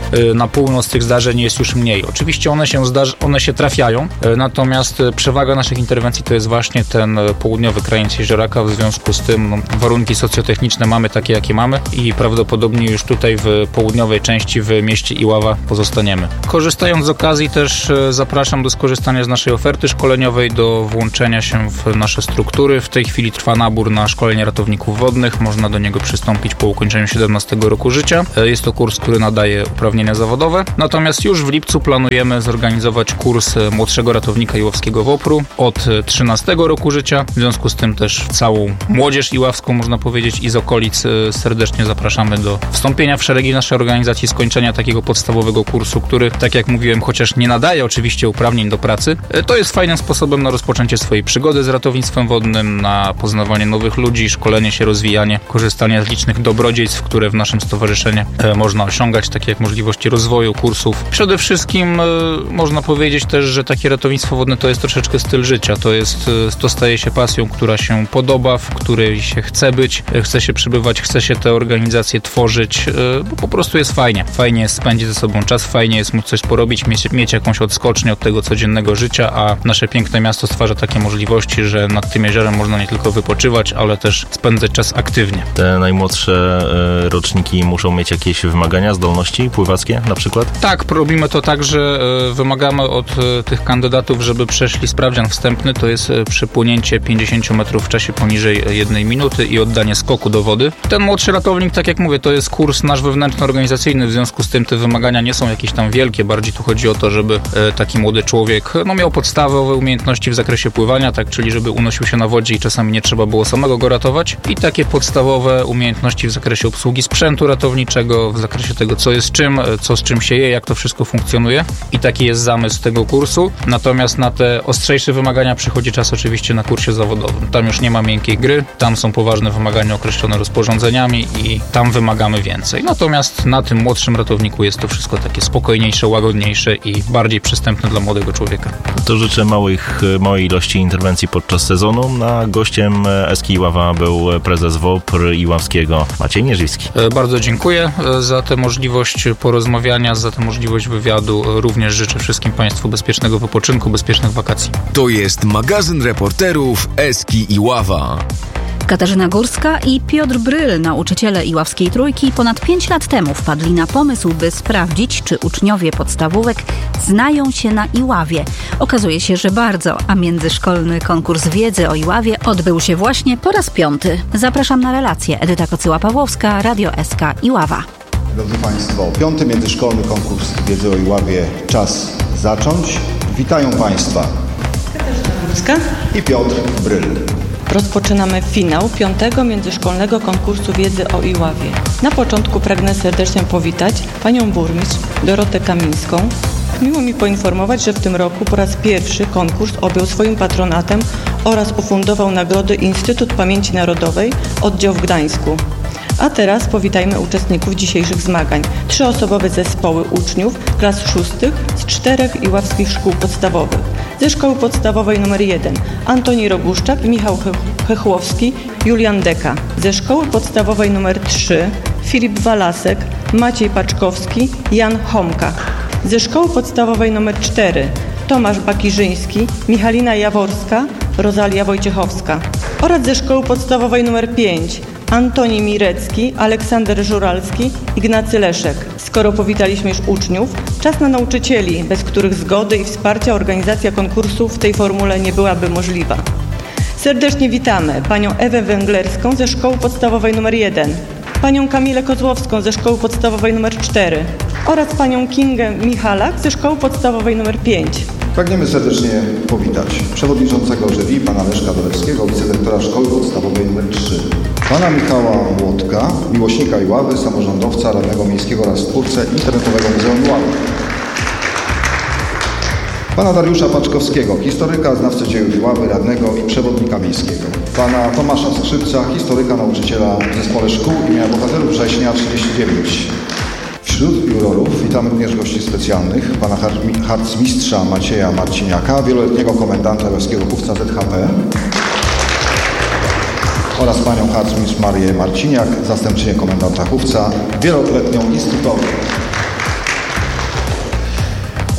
na północ tych zdarzeń jest już mniej. Oczywiście one się, zdarzy, one się trafiają, natomiast przewaga naszych interwencji to jest właśnie ten południowy krańc jezioraka. W związku z tym no, warunki socjotechniczne mamy takie, jakie mamy i prawdopodobnie już tutaj w południowej części w mieście Iława pozostaniemy. Korzystając z okazji też zapraszam do skorzystania z naszej oferty szkoleniowej, do włączenia się w nasze struktury. W tej chwili trwa nabór na szkolenie ratowników wodnych. Można do niego przystąpić po ukończeniu siedemnastego roku życia. Jest to kurs, który nadaje uprawnienia zawodowe. Natomiast już w lipcu planujemy zorganizować kurs młodszego ratownika iławskiego WOPR-u od trzynastego roku życia. W związku z tym też całą młodzież iławską, można powiedzieć, i z okolic serdecznie zapraszamy do wstąpienia w szeregi naszej organizacji, skończenia takiego podstawowego kursu, który, tak jak mówiłem, chociaż nie nadaje oczywiście uprawnień do pracy, to jest fajnym sposobem na rozpoczęcie swojej przygody z ratownictwem wodnym, na poznawanie nowych ludzi, szkolenie się, rozwijanie, korzystanie z licznych dobrodziejstw, które w naszym stowarzyszeniu można osiągać, takie jak możliwości rozwoju, kursów. Przede wszystkim można powiedzieć też, że takie ratownictwo wodne to jest troszeczkę styl życia. To jest, to staje się pasją, która się podoba, w której się chce być, chce się przebywać, chce się te organizacje tworzyć, bo po prostu jest fajnie. Fajnie jest spędzić ze sobą czas, fajnie jest móc coś porobić, mieć, mieć jakąś odskocznię od tego codziennego życia, a nasze piękne miasto stwarza takie możliwości, że nad tym jeziorem można nie tylko wypoczywać, ale też spędzać czas aktywnie. Te najmłodsze e, roczniki muszą mieć jakieś wymagania, zdolności pływackie na przykład? Tak, robimy to tak, że e, wymagamy od e, tych kandydatów, żeby przeszli sprawdzian wstępny, to jest e, przepłynięcie pięćdziesiąt metrów w czasie poniżej jednej minuty i oddanie skoku do wody. Ten młodszy ratownik, tak jak mówię, to jest kurs nasz wewnętrzno-organizacyjny, w związku z tym te wymagania nie są jakieś tam wielkie, bardziej tu chodzi o to, żeby e, taki młody człowiek no, miał podstawowe umiejętności w zakresie pływania, tak, czyli żeby unosił się na wodzie i czasami nie trzeba było samego go ratować, i takie podstawowe umiejętności w zakresie obsługi sprzętu ratowniczego, w zakresie tego, co jest czym, co z czym się je, jak to wszystko funkcjonuje, i taki jest zamysł tego kursu. Natomiast na te ostrzejsze wymagania przychodzi czas oczywiście na kursie zawodowym. Tam już nie ma miękkiej gry, tam są poważne wymagania określone rozporządzeniami i tam wymagamy więcej. Natomiast na tym młodszym ratowniku jest to wszystko takie spokojniejsze, łagodniejsze i bardziej przystępne dla młodego człowieka. To życzę małych, małej ilości interwencji podczas sezonu. A gościem Eski Iława był prezes WOPR Iławskiego Maciej Mierzwiński. Bardzo dziękuję za tę możliwość porozmawiania, za tę możliwość wywiadu. Również życzę wszystkim Państwu bezpiecznego wypoczynku, bezpiecznych wakacji. To jest magazyn reporterów Eski Iława. Katarzyna Górska i Piotr Bryl, nauczyciele Iławskiej Trójki, ponad pięć lat temu wpadli na pomysł, by sprawdzić, czy uczniowie podstawówek znają się na Iławie. Okazuje się, że bardzo, a międzyszkolny konkurs wiedzy o Iławie odbył się właśnie po raz piąty. Zapraszam na relację. Edyta Kocyła-Pawłowska, Radio S K Iława. Drodzy Państwo, piąty międzyszkolny konkurs wiedzy o Iławie. Czas zacząć. Witają Państwa Katarzyna Górska i Piotr Bryl. Rozpoczynamy finał piątego międzyszkolnego konkursu wiedzy o Iławie. Na początku pragnę serdecznie powitać panią burmistrz Dorotę Kamińską. Miło mi poinformować, że w tym roku po raz pierwszy konkurs objął swoim patronatem oraz ufundował nagrody Instytut Pamięci Narodowej, oddział w Gdańsku. A teraz powitajmy uczestników dzisiejszych zmagań. Trzyosobowe zespoły uczniów klas szóstych z czterech iławskich szkół podstawowych. Ze szkoły podstawowej numer jeden Antoni Roguszczak, Michał Hechłowski, Julian Deka. Ze szkoły podstawowej numer trzy Filip Walasek, Maciej Paczkowski, Jan Homka. Ze szkoły podstawowej numer cztery Tomasz Bakirzyński, Michalina Jaworska, Rosalia Wojciechowska. Oraz ze szkoły podstawowej numer pięć Antoni Mirecki, Aleksander Żuralski, Ignacy Leszek. Skoro powitaliśmy już uczniów, czas na nauczycieli, bez których zgody i wsparcia organizacja konkursu w tej formule nie byłaby możliwa. Serdecznie witamy panią Ewę Węglerską ze szkoły podstawowej numer jeden, panią Kamilę Kozłowską ze szkoły podstawowej numer cztery oraz panią Kingę Michalak ze szkoły podstawowej numer pięć. Pragniemy serdecznie powitać przewodniczącego jury, pana Leszka Dolewskiego, wicedyrektora szkoły podstawowej numer trzy, pana Michała Łódka, miłośnika Iławy, samorządowca, radnego miejskiego oraz twórcę internetowego Muzeum Iławy, pana Dariusza Paczkowskiego, historyka, znawcę dziejów Iławy, radnego i przewodnika miejskiego, pana Tomasza Skrzypca, historyka, nauczyciela w zespole szkół imienia Bohaterów Września trzydzieści dziewięć. Wśród jurorów witamy również gości specjalnych, pana harcmistrza Macieja Marciniaka, wieloletniego komendanta Iławskiego Chówca Z H P oraz panią harcmistrz Marię Marciniak, zastępczynię komendanta Chówca, wieloletnią instruktorkę.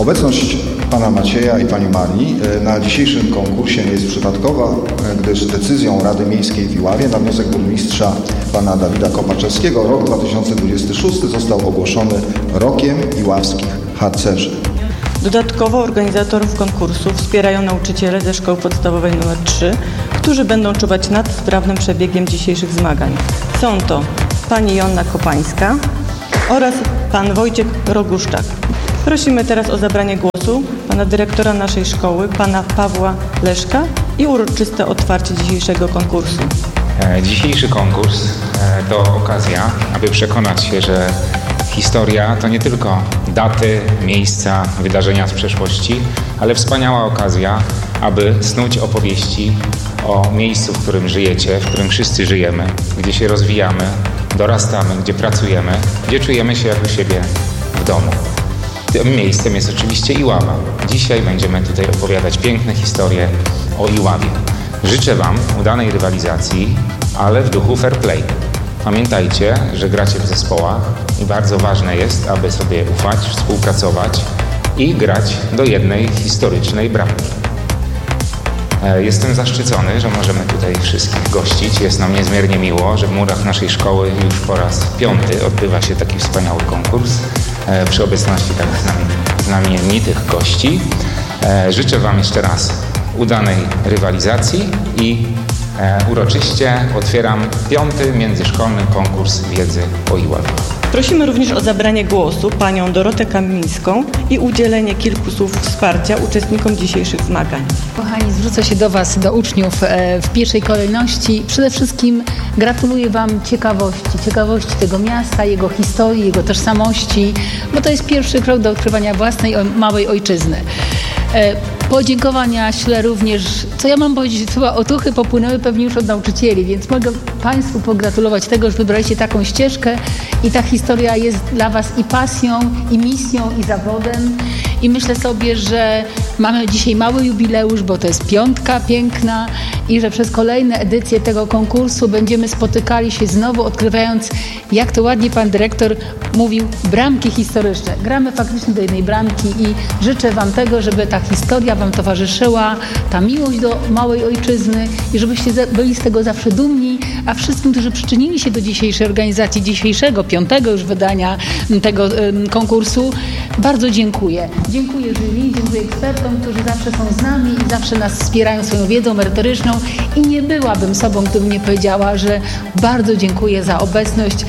Obecność pana Macieja i pani Marii na dzisiejszym konkursie nie jest przypadkowa, gdyż decyzją Rady Miejskiej w Iławie na wniosek burmistrza pana Dawida Kopaczewskiego rok dwa tysiące dwudziesty szósty został ogłoszony rokiem iławskich harcerzy. Dodatkowo organizatorów konkursu wspierają nauczyciele ze szkoły podstawowej numer trzy, którzy będą czuwać nad sprawnym przebiegiem dzisiejszych zmagań. Są to pani Joanna Kopańska oraz pan Wojciech Roguszczak. Prosimy teraz o zabranie głosu pana dyrektora naszej szkoły, pana Pawła Leszka i uroczyste otwarcie dzisiejszego konkursu. Dzisiejszy konkurs to okazja, aby przekonać się, że historia to nie tylko daty, miejsca, wydarzenia z przeszłości, ale wspaniała okazja, aby snuć opowieści o miejscu, w którym żyjecie, w którym wszyscy żyjemy, gdzie się rozwijamy, dorastamy, gdzie pracujemy, gdzie czujemy się jak u siebie w domu. Tym miejscem jest oczywiście Iława. Dzisiaj będziemy tutaj opowiadać piękne historie o Iławie. Życzę Wam udanej rywalizacji, ale w duchu fair play. Pamiętajcie, że gracie w zespołach i bardzo ważne jest, aby sobie ufać, współpracować i grać do jednej historycznej bramki. Jestem zaszczycony, że możemy tutaj wszystkich gościć. Jest nam niezmiernie miło, że w murach naszej szkoły już po raz piąty odbywa się taki wspaniały konkurs przy obecności tak znamienitych gości. Życzę Wam jeszcze raz udanej rywalizacji i uroczyście otwieram piąty międzyszkolny konkurs wiedzy o Iławie. Prosimy również o zabranie głosu panią Dorotę Kamińską i udzielenie kilku słów wsparcia uczestnikom dzisiejszych zmagań. Kochani, zwrócę się do Was, do uczniów w pierwszej kolejności. Przede wszystkim gratuluję Wam ciekawości, ciekawości tego miasta, jego historii, jego tożsamości, bo to jest pierwszy krok do odkrywania własnej małej ojczyzny. Podziękowania ślę również, co ja mam powiedzieć, chyba otuchy popłynęły pewnie już od nauczycieli, więc mogę Państwu pogratulować tego, że wybraliście taką ścieżkę i ta historia jest dla Was i pasją, i misją, i zawodem. I myślę sobie, że mamy dzisiaj mały jubileusz, bo to jest piątka piękna i że przez kolejne edycje tego konkursu będziemy spotykali się znowu, odkrywając, jak to ładnie Pan Dyrektor mówił, bramki historyczne. Gramy faktycznie do jednej bramki i życzę Wam tego, żeby ta historia Wam towarzyszyła, ta miłość do małej ojczyzny i żebyście byli z tego zawsze dumni, a wszystkim, którzy przyczynili się do dzisiejszej organizacji, dzisiejszego, piątego już wydania tego um, konkursu, bardzo dziękuję. Dziękuję jury, dziękuję ekspertom, którzy zawsze są z nami i zawsze nas wspierają swoją wiedzą merytoryczną i nie byłabym sobą, gdybym nie powiedziała, że bardzo dziękuję za obecność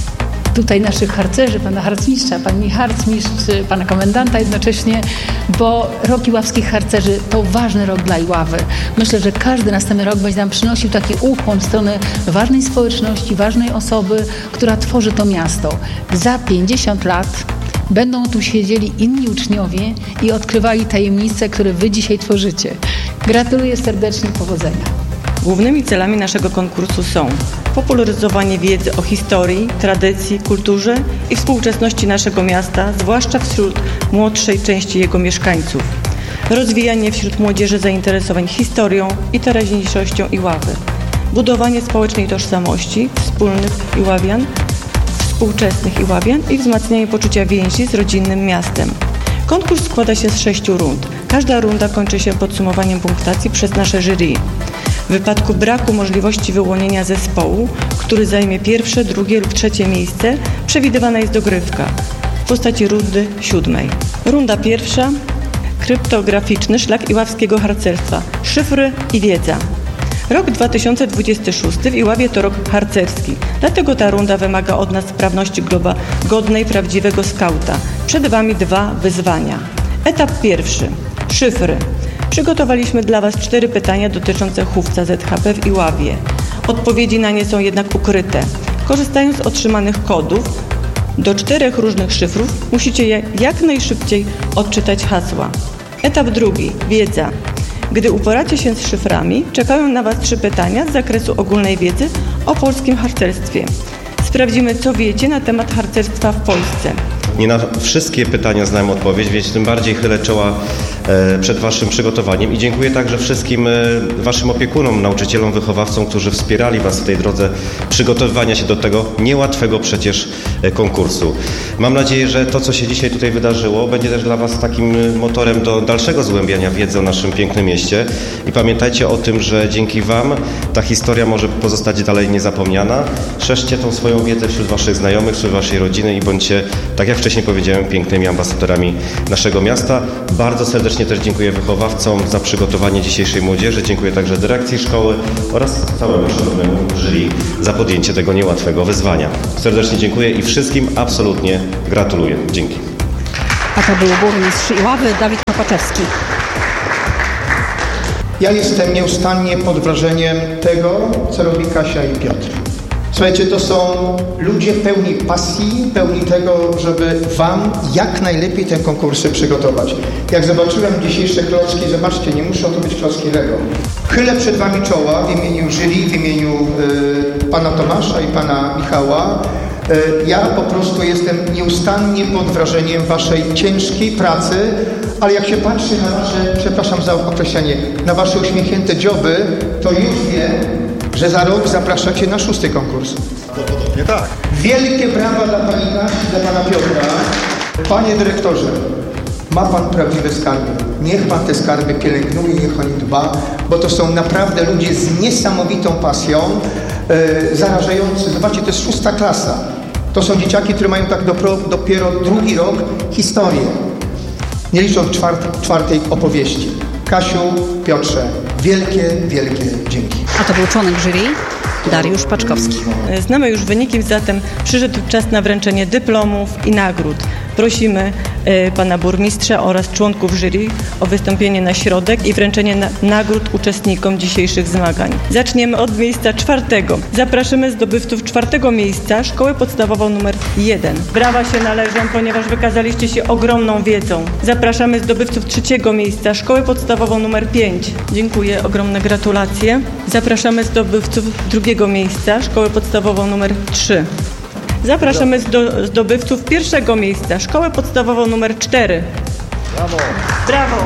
tutaj naszych harcerzy, pana harcmistrza, pani harcmistrz, pana komendanta jednocześnie, bo rok iławskich harcerzy to ważny rok dla Iławy. Myślę, że każdy następny rok będzie nam przynosił taki ukłon w stronę ważnej społeczności, ważnej osoby, która tworzy to miasto. Za pięćdziesiąt lat będą tu siedzieli inni uczniowie i odkrywali tajemnice, które wy dzisiaj tworzycie. Gratuluję serdecznie, powodzenia. Głównymi celami naszego konkursu są popularyzowanie wiedzy o historii, tradycji, kulturze i współczesności naszego miasta, zwłaszcza wśród młodszej części jego mieszkańców, rozwijanie wśród młodzieży zainteresowań historią i teraźniejszością Iławy, budowanie społecznej tożsamości wspólnych Iławian, współczesnych Iławian i wzmacnianie poczucia więzi z rodzinnym miastem. Konkurs składa się z sześciu rund. Każda runda kończy się podsumowaniem punktacji przez nasze jury. W wypadku braku możliwości wyłonienia zespołu, który zajmie pierwsze, drugie lub trzecie miejsce, przewidywana jest dogrywka w postaci rundy siódmej. Runda pierwsza. Kryptograficzny szlak iławskiego harcerstwa. Szyfry i wiedza. Rok dwa tysiące dwudziesty szósty w Iławie to rok harcerski, dlatego ta runda wymaga od nas sprawności globa godnej prawdziwego skauta. Przed Wami dwa wyzwania. Etap pierwszy. Szyfry. Przygotowaliśmy dla Was cztery pytania dotyczące chówca Z H P w Iławie. Odpowiedzi na nie są jednak ukryte. Korzystając z otrzymanych kodów do czterech różnych szyfrów, musicie je jak najszybciej odczytać hasła. Etap drugi. Wiedza. Gdy uporacie się z szyframi, czekają na Was trzy pytania z zakresu ogólnej wiedzy o polskim harcerstwie. Sprawdzimy, co wiecie na temat harcerstwa w Polsce. Nie na wszystkie pytania znałem odpowiedź, więc tym bardziej chylę czoła przed waszym przygotowaniem i dziękuję także wszystkim waszym opiekunom, nauczycielom, wychowawcom, którzy wspierali was w tej drodze przygotowywania się do tego niełatwego przecież konkursu. Mam nadzieję, że to, co się dzisiaj tutaj wydarzyło, będzie też dla was takim motorem do dalszego zgłębiania wiedzy o naszym pięknym mieście i pamiętajcie o tym, że dzięki wam ta historia może pozostać dalej niezapomniana. Szerzcie tą swoją wiedzę wśród waszych znajomych, wśród waszej rodziny i bądźcie, tak jak wcześniej powiedziałem, pięknymi ambasadorami naszego miasta. Bardzo serdecznie też dziękuję wychowawcom za przygotowanie dzisiejszej młodzieży. Dziękuję także dyrekcji szkoły oraz całemu szanownemu jury za podjęcie tego niełatwego wyzwania. Serdecznie dziękuję i wszystkim absolutnie gratuluję. Dzięki. A to był burmistrz Iławy Dawid Kopaczewski. Ja jestem nieustannie pod wrażeniem tego, co robi Kasia i Piotr. Słuchajcie, to są ludzie pełni pasji, pełni tego, żeby wam jak najlepiej te konkursy przygotować. Jak zobaczyłem dzisiejsze klocki, zobaczcie, nie muszą to być klocki Lego. Chylę przed wami czoła w imieniu jury, w imieniu y, pana Tomasza i pana Michała. Y, ja po prostu jestem nieustannie pod wrażeniem waszej ciężkiej pracy, ale jak się patrzy na wasze, przepraszam za określenie, na wasze uśmiechnięte dzioby, to już wiem, że za rok zapraszacie na szósty konkurs. Prawdopodobnie tak. Wielkie brawa dla pani Kasi, dla pana Piotra. Panie dyrektorze, ma pan prawdziwe skarby. Niech pan te skarby pielęgnuje, niech o nie dba, bo to są naprawdę ludzie z niesamowitą pasją, e, zarażający. Zobaczcie, to jest szósta klasa. To są dzieciaki, które mają tak dopro, dopiero drugi rok historię. Nie licząc czwart, czwartej opowieści. Kasiu, Piotrze, wielkie, wielkie dzięki. A to był członek jury Dariusz Paczkowski. Znamy już wyniki, zatem przyszedł czas na wręczenie dyplomów i nagród. Prosimy y, pana burmistrza oraz członków jury o wystąpienie na środek i wręczenie na, nagród uczestnikom dzisiejszych zmagań. Zaczniemy od miejsca czwartego. Zapraszamy zdobywców czwartego miejsca, szkołę podstawową numer jeden. Brawa się należą, ponieważ wykazaliście się ogromną wiedzą. Zapraszamy zdobywców trzeciego miejsca, szkołę podstawową numer pięć. Dziękuję, ogromne gratulacje. Zapraszamy zdobywców drugiego miejsca, szkołę podstawową numer trzy. Zapraszamy zdo, zdobywców pierwszego miejsca, szkołę podstawową numer cztery. Brawo! Brawo!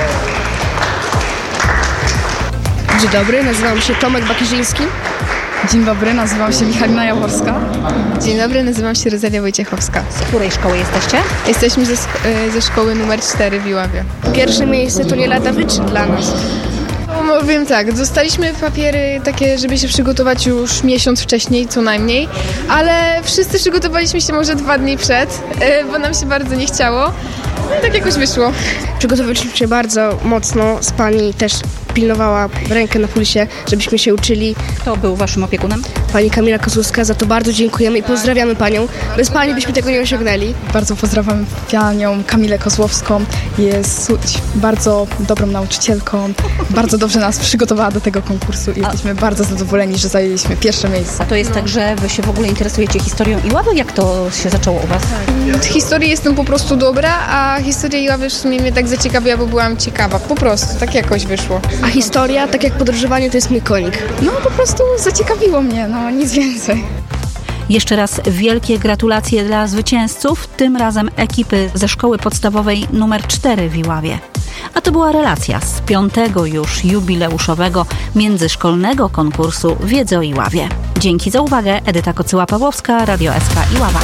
Dzień dobry, nazywam się Tomek Bakirzyński. Dzień dobry, nazywam się Michalina Jaworska. Dzień dobry, nazywam się Rosalia Wojciechowska. Z której szkoły jesteście? Jesteśmy ze, ze szkoły numer cztery w Iławie. Pierwsze miejsce to nie lada wyczyn dla nas. No, wiem tak, dostaliśmy papiery takie, żeby się przygotować już miesiąc wcześniej co najmniej, ale wszyscy przygotowaliśmy się może dwa dni przed, bo nam się bardzo nie chciało. No i tak jakoś wyszło. Przygotowaliśmy się bardzo mocno, z pani też pilnowała rękę na pulsie, żebyśmy się uczyli. Kto był waszym opiekunem? Pani Kamila Kozłowska, za to bardzo dziękujemy i pozdrawiamy panią. Bez pani byśmy tego nie osiągnęli. Bardzo pozdrawiam panią Kamilę Kozłowską. Jest bardzo dobrą nauczycielką. Bardzo dobrze nas przygotowała do tego konkursu i jesteśmy A... bardzo zadowoleni, że zajęliśmy pierwsze miejsce. A to jest no. tak, że wy się w ogóle interesujecie historią Iławy? Jak to się zaczęło u was? Tak. W historii jestem po prostu dobra, a historia Iławy w sumie mnie tak zaciekawiła, bo byłam ciekawa. Po prostu, tak jakoś wyszło. A historia, tak jak podróżowanie, to jest mój konik. No po prostu zaciekawiło mnie, no nic więcej. Jeszcze raz wielkie gratulacje dla zwycięzców, tym razem ekipy ze szkoły podstawowej numer cztery w Iławie. A to była relacja z piątego już jubileuszowego międzyszkolnego konkursu Wiedzy o Iławie. Dzięki za uwagę. Edyta Kocyła-Pawłowska, Radio S K Iława.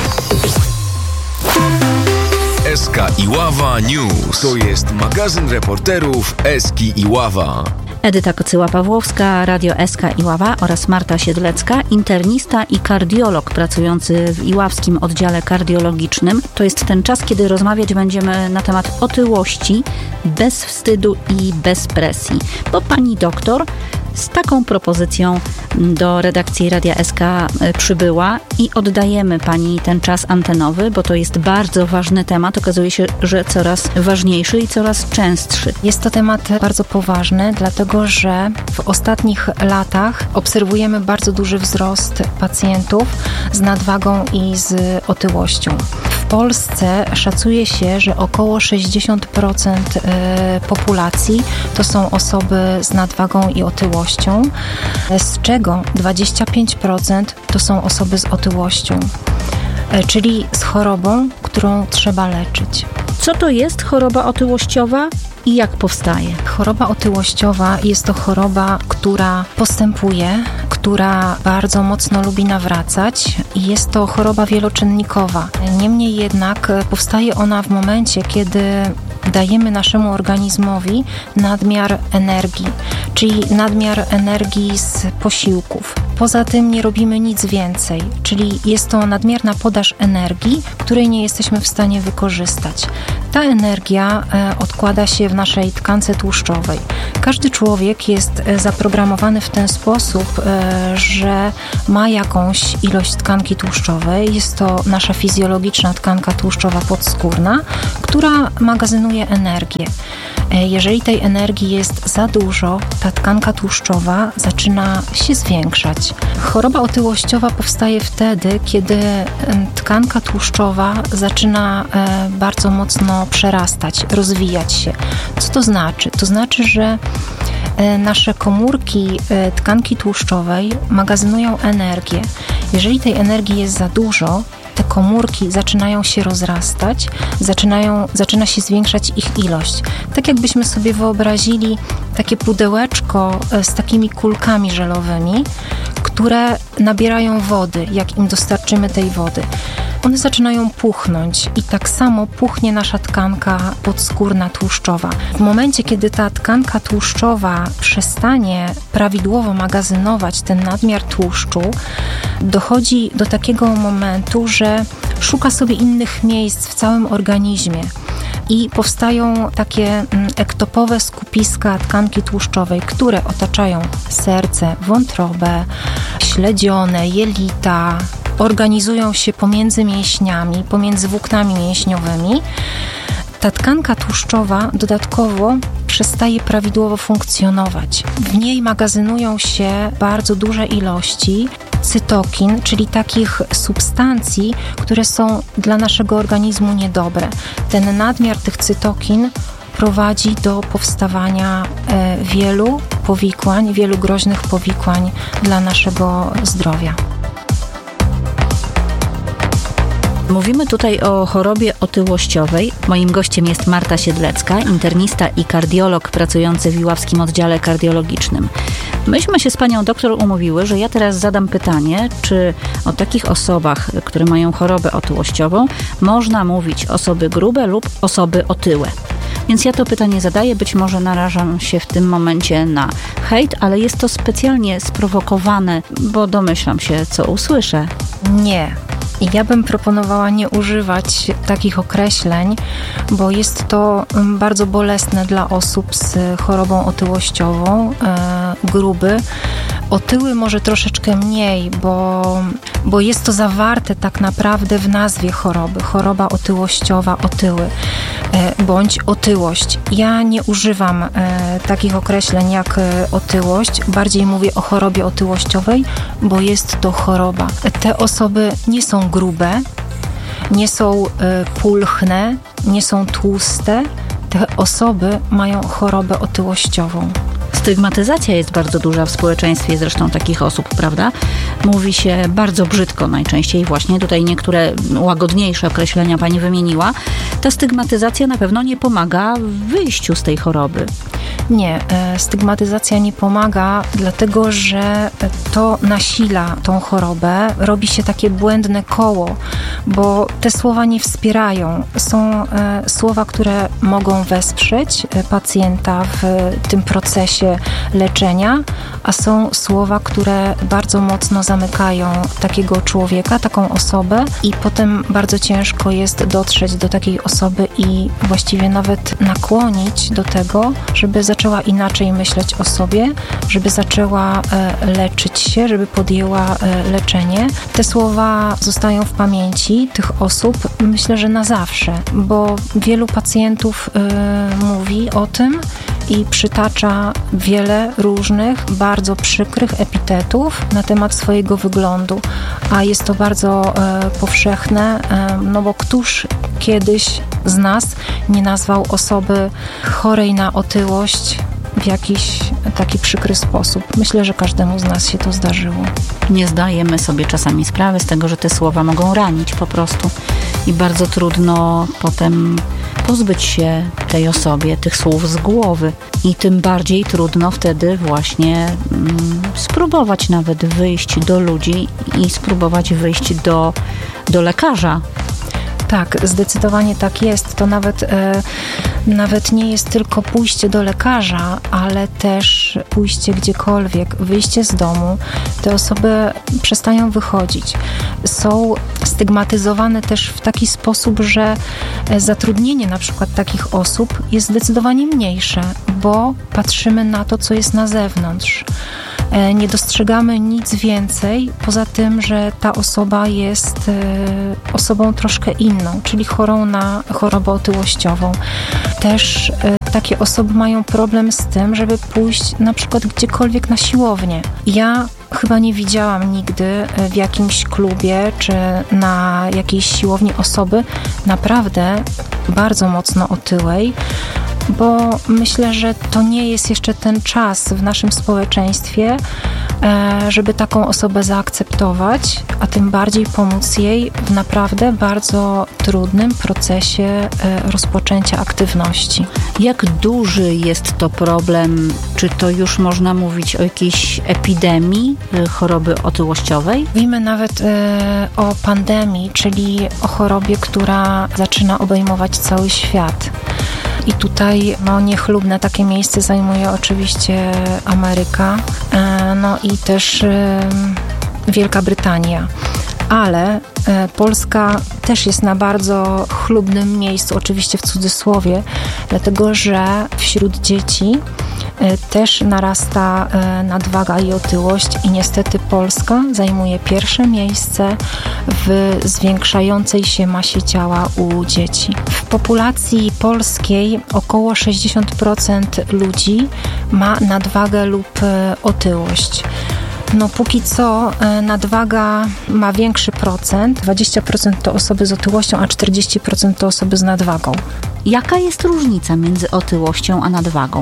S K Iława News. To jest magazyn reporterów S K Iława. Edyta Kocyła-Pawłowska, Radio S K Iława oraz Marta Siedlecka, internista i kardiolog pracujący w iławskim oddziale kardiologicznym. To jest ten czas, kiedy rozmawiać będziemy na temat otyłości, bez wstydu i bez presji. Bo pani doktor z taką propozycją do redakcji Radia S K przybyła i oddajemy pani ten czas antenowy, bo to jest bardzo ważny temat. Okazuje się, że coraz ważniejszy i coraz częstszy. Jest to temat bardzo poważny, dlatego że w ostatnich latach obserwujemy bardzo duży wzrost pacjentów z nadwagą i z otyłością. W Polsce szacuje się, że około sześćdziesiąt procent populacji to są osoby z nadwagą i otyłością, z czego dwadzieścia pięć procent to są osoby z otyłością, czyli z chorobą, którą trzeba leczyć. Co to jest choroba otyłościowa i jak powstaje? Choroba otyłościowa jest to choroba, która postępuje, która bardzo mocno lubi nawracać i jest to choroba wieloczynnikowa. Niemniej jednak powstaje ona w momencie, kiedy dajemy naszemu organizmowi nadmiar energii, czyli nadmiar energii z posiłków. Poza tym nie robimy nic więcej, czyli jest to nadmierna podaż energii, której nie jesteśmy w stanie wykorzystać. Ta energia odkłada się w naszej tkance tłuszczowej. Każdy człowiek jest zaprogramowany w ten sposób, że ma jakąś ilość tkanki tłuszczowej. Jest to nasza fizjologiczna tkanka tłuszczowa podskórna, która magazynuje energię. Jeżeli tej energii jest za dużo, ta tkanka tłuszczowa zaczyna się zwiększać. Choroba otyłościowa powstaje wtedy, kiedy tkanka tłuszczowa zaczyna bardzo mocno przerastać, rozwijać się. Co to znaczy? To znaczy, że nasze komórki tkanki tłuszczowej magazynują energię. Jeżeli tej energii jest za dużo, te komórki zaczynają się rozrastać, zaczynają, zaczyna się zwiększać ich ilość. Tak jakbyśmy sobie wyobrazili takie pudełeczko z takimi kulkami żelowymi, które nabierają wody, jak im dostarczymy tej wody. One zaczynają puchnąć i tak samo puchnie nasza tkanka podskórna tłuszczowa. W momencie, kiedy ta tkanka tłuszczowa przestanie prawidłowo magazynować ten nadmiar tłuszczu, dochodzi do takiego momentu, że szuka sobie innych miejsc w całym organizmie. I powstają takie ektopowe skupiska tkanki tłuszczowej, które otaczają serce, wątrobę, śledzione, jelita, organizują się pomiędzy mięśniami, pomiędzy włóknami mięśniowymi. Ta tkanka tłuszczowa dodatkowo przestaje prawidłowo funkcjonować. W niej magazynują się bardzo duże ilości cytokin, czyli takich substancji, które są dla naszego organizmu niedobre. Ten nadmiar tych cytokin prowadzi do powstawania wielu powikłań, wielu groźnych powikłań dla naszego zdrowia. Mówimy tutaj o chorobie otyłościowej. Moim gościem jest Marta Siedlecka, internista i kardiolog pracujący w Iławskim Oddziale Kardiologicznym. Myśmy się z panią doktor umówiły, że ja teraz zadam pytanie, czy o takich osobach, które mają chorobę otyłościową, można mówić osoby grube lub osoby otyłe. Więc ja to pytanie zadaję, być może narażam się w tym momencie na hejt, ale jest to specjalnie sprowokowane, bo domyślam się, co usłyszę. Nie. I ja bym proponowała nie używać takich określeń, bo jest to bardzo bolesne dla osób z chorobą otyłościową, e, gruby. Otyły może troszeczkę mniej, bo, bo jest to zawarte tak naprawdę w nazwie choroby. Choroba otyłościowa, otyły e, bądź otyłość. Ja nie używam e, takich określeń jak e, otyłość. Bardziej mówię o chorobie otyłościowej, bo jest to choroba. Te osoby nie są grube, nie są y, pulchne, nie są tłuste. Te osoby mają chorobę otyłościową. Stygmatyzacja jest bardzo duża w społeczeństwie zresztą takich osób, prawda? Mówi się bardzo brzydko najczęściej właśnie. Tutaj niektóre łagodniejsze określenia pani wymieniła. Ta stygmatyzacja na pewno nie pomaga w wyjściu z tej choroby. Nie, stygmatyzacja nie pomaga, dlatego że to nasila tą chorobę, robi się takie błędne koło, bo te słowa nie wspierają. Są słowa, które mogą wesprzeć pacjenta w tym procesie leczenia, a są słowa, które bardzo mocno zamykają takiego człowieka, taką osobę i potem bardzo ciężko jest dotrzeć do takiej osoby i właściwie nawet nakłonić do tego, żeby zaczęła inaczej myśleć o sobie, żeby zaczęła leczyć się, żeby podjęła leczenie. Te słowa zostają w pamięci tych osób, myślę, że na zawsze, bo wielu pacjentów mówi o tym i przytacza wiele różnych, bardzo przykrych epitetów na temat swojego wyglądu, a jest to bardzo e, powszechne, e, no bo któż kiedyś z nas nie nazwał osoby chorej na otyłość w jakiś taki przykry sposób. Myślę, że każdemu z nas się to zdarzyło. Nie zdajemy sobie czasami sprawy z tego, że te słowa mogą ranić po prostu i bardzo trudno potem pozbyć się tej osobie tych słów z głowy i tym bardziej trudno wtedy właśnie mm, spróbować nawet wyjść do ludzi i spróbować wyjść do, do lekarza. Tak, zdecydowanie tak jest. To nawet, e, nawet nie jest tylko pójście do lekarza, ale też pójście gdziekolwiek, wyjście z domu. Te osoby przestają wychodzić. Są stygmatyzowane też w taki sposób, że zatrudnienie na przykład takich osób jest zdecydowanie mniejsze, bo patrzymy na to, co jest na zewnątrz. Nie dostrzegamy nic więcej, poza tym, że ta osoba jest osobą troszkę inną, czyli chorą na chorobę otyłościową. Też takie osoby mają problem z tym, żeby pójść na przykład gdziekolwiek na siłownię. Ja chyba nie widziałam nigdy w jakimś klubie czy na jakiejś siłowni osoby naprawdę bardzo mocno otyłej, bo myślę, że to nie jest jeszcze ten czas w naszym społeczeństwie, żeby taką osobę zaakceptować, a tym bardziej pomóc jej w naprawdę bardzo trudnym procesie rozpoczęcia aktywności. Jak duży jest to problem? Czy to już można mówić o jakiejś epidemii choroby otyłościowej? Mówimy nawet o pandemii, czyli o chorobie, która zaczyna obejmować cały świat. I tutaj no, niechlubne takie miejsce zajmuje oczywiście Ameryka, no i też Wielka Brytania. Ale Polska też jest na bardzo chlubnym miejscu, oczywiście w cudzysłowie, dlatego że wśród dzieci też narasta nadwaga i otyłość i niestety Polska zajmuje pierwsze miejsce w zwiększającej się masie ciała u dzieci. W populacji polskiej około sześćdziesiąt procent ludzi ma nadwagę lub otyłość. No póki co nadwaga ma większy procent, dwadzieścia procent to osoby z otyłością, a czterdzieści procent to osoby z nadwagą. Jaka jest różnica między otyłością a nadwagą?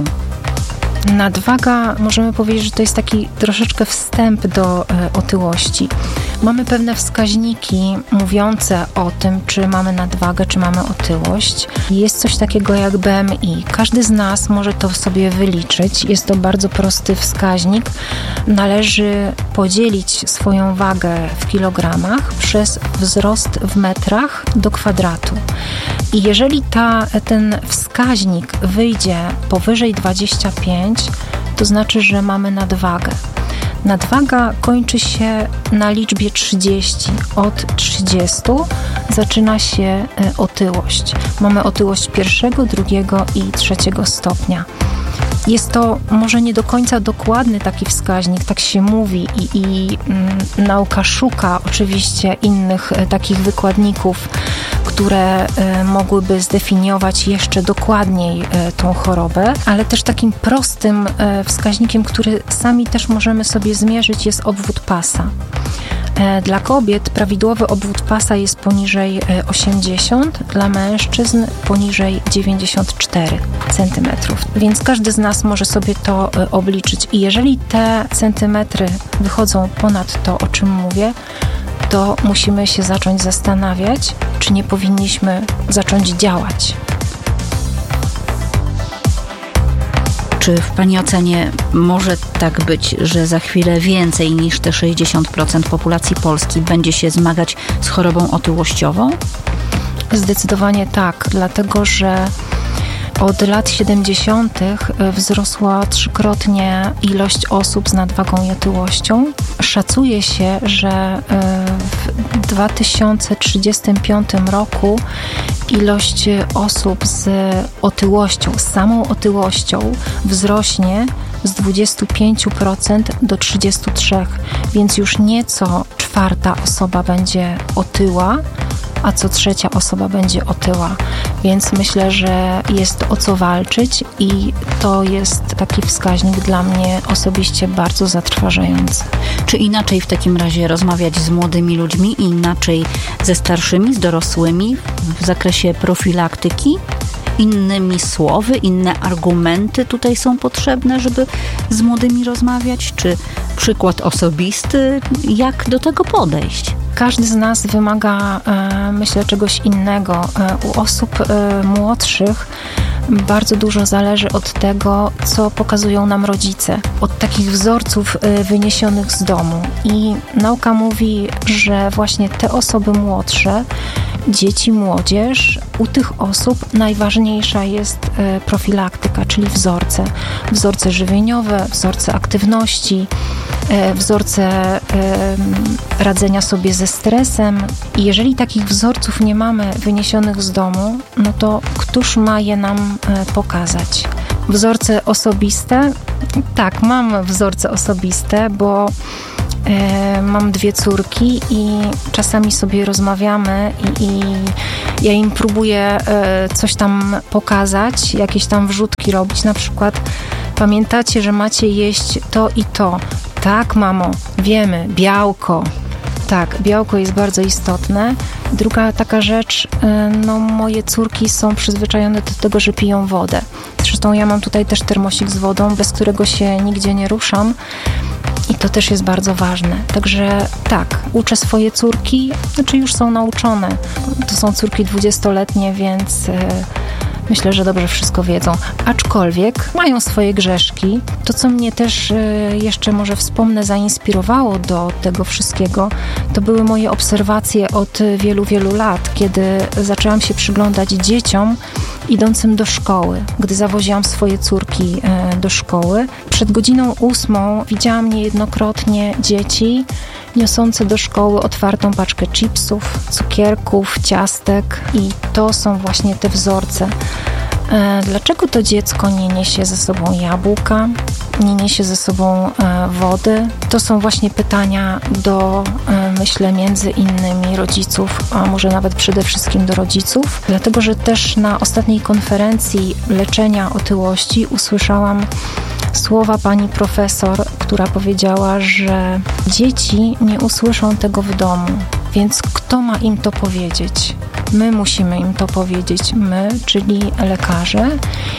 Nadwaga, możemy powiedzieć, że to jest taki troszeczkę wstęp do e, otyłości. Mamy pewne wskaźniki mówiące o tym, czy mamy nadwagę, czy mamy otyłość. Jest coś takiego jak B M I. Każdy z nas może to sobie wyliczyć. Jest to bardzo prosty wskaźnik. Należy podzielić swoją wagę w kilogramach przez wzrost w metrach do kwadratu. I jeżeli ta, ten wskaźnik wyjdzie powyżej dwadzieścia pięć, to znaczy, że mamy nadwagę. Nadwaga kończy się na liczbie trzydzieści. Od trzydziestu zaczyna się otyłość. Mamy otyłość pierwszego, drugiego i trzeciego stopnia. Jest to może nie do końca dokładny taki wskaźnik, tak się mówi i, i mm, nauka szuka oczywiście innych e, takich wykładników, które e, mogłyby zdefiniować jeszcze dokładniej e, tą chorobę, ale też takim prostym e, wskaźnikiem, który sami też możemy sobie zmierzyć, jest obwód pasa. Dla kobiet prawidłowy obwód pasa jest poniżej osiemdziesiąt, dla mężczyzn poniżej dziewięćdziesiąt cztery centymetrów. Więc każdy z nas może sobie to obliczyć. I jeżeli te centymetry wychodzą ponad to, o czym mówię, to musimy się zacząć zastanawiać, czy nie powinniśmy zacząć działać. Czy w Pani ocenie może tak być, że za chwilę więcej niż te sześćdziesiąt procent populacji Polski będzie się zmagać z chorobą otyłościową? Zdecydowanie tak, dlatego że od lat siedemdziesiątych wzrosła trzykrotnie ilość osób z nadwagą i otyłością. Szacuje się, że w dwa tysiące trzydziestym piątym roku ilość osób z otyłością, z samą otyłością wzrośnie z dwadzieścia pięć procent do trzydzieści trzy procent, więc już nieco czwarta osoba będzie otyła, a co trzecia osoba będzie otyła. Więc myślę, że jest o co walczyć i to jest taki wskaźnik dla mnie osobiście bardzo zatrważający. Czy inaczej w takim razie rozmawiać z młodymi ludźmi i inaczej ze starszymi, z dorosłymi w zakresie profilaktyki? Innymi słowy, inne argumenty tutaj są potrzebne, żeby z młodymi rozmawiać? Czy przykład osobisty? Jak do tego podejść? Każdy z nas wymaga, e, myślę, czegoś innego. E, u osób e, młodszych bardzo dużo zależy od tego, co pokazują nam rodzice, od takich wzorców e, wyniesionych z domu. I nauka mówi, że właśnie te osoby młodsze, dzieci, młodzież, u tych osób najważniejsza jest e, profilaktyka, czyli wzorce. Wzorce żywieniowe, wzorce aktywności, e, wzorce e, radzenia sobie ze stresem. I jeżeli takich wzorców nie mamy wyniesionych z domu, no to któż ma je nam e, pokazać? Wzorce osobiste? Tak, mam wzorce osobiste, bo E, mam dwie córki i czasami sobie rozmawiamy i, i ja im próbuję e, coś tam pokazać, jakieś tam wrzutki robić, na przykład pamiętacie, że macie jeść to i to. Tak, mamo, wiemy, białko. Tak, białko jest bardzo istotne. Druga taka rzecz, e, no moje córki są przyzwyczajone do tego, że piją wodę. Zresztą ja mam tutaj też termosik z wodą, bez którego się nigdzie nie ruszam. I to też jest bardzo ważne. Także tak, uczę swoje córki, znaczy już są nauczone. To są córki dwudziestoletnie, więc e, myślę, że dobrze wszystko wiedzą. Aczkolwiek mają swoje grzeszki. To, co mnie też e, jeszcze może wspomnę zainspirowało do tego wszystkiego, to były moje obserwacje od wielu, wielu lat, kiedy zaczęłam się przyglądać dzieciom idącym do szkoły. Gdy zawoziłam swoje córki e, do szkoły, przed godziną ósmą widziałam niejednokrotnie dzieci niosące do szkoły otwartą paczkę chipsów, cukierków, ciastek i to są właśnie te wzorce. E, dlaczego to dziecko nie niesie ze sobą jabłka, nie niesie ze sobą e, wody? To są właśnie pytania do, e, myślę, między innymi rodziców, a może nawet przede wszystkim do rodziców, dlatego że też na ostatniej konferencji leczenia otyłości usłyszałam słowa pani profesor, która powiedziała, że dzieci nie usłyszą tego w domu, więc kto ma im to powiedzieć? My musimy im to powiedzieć, my, czyli lekarze,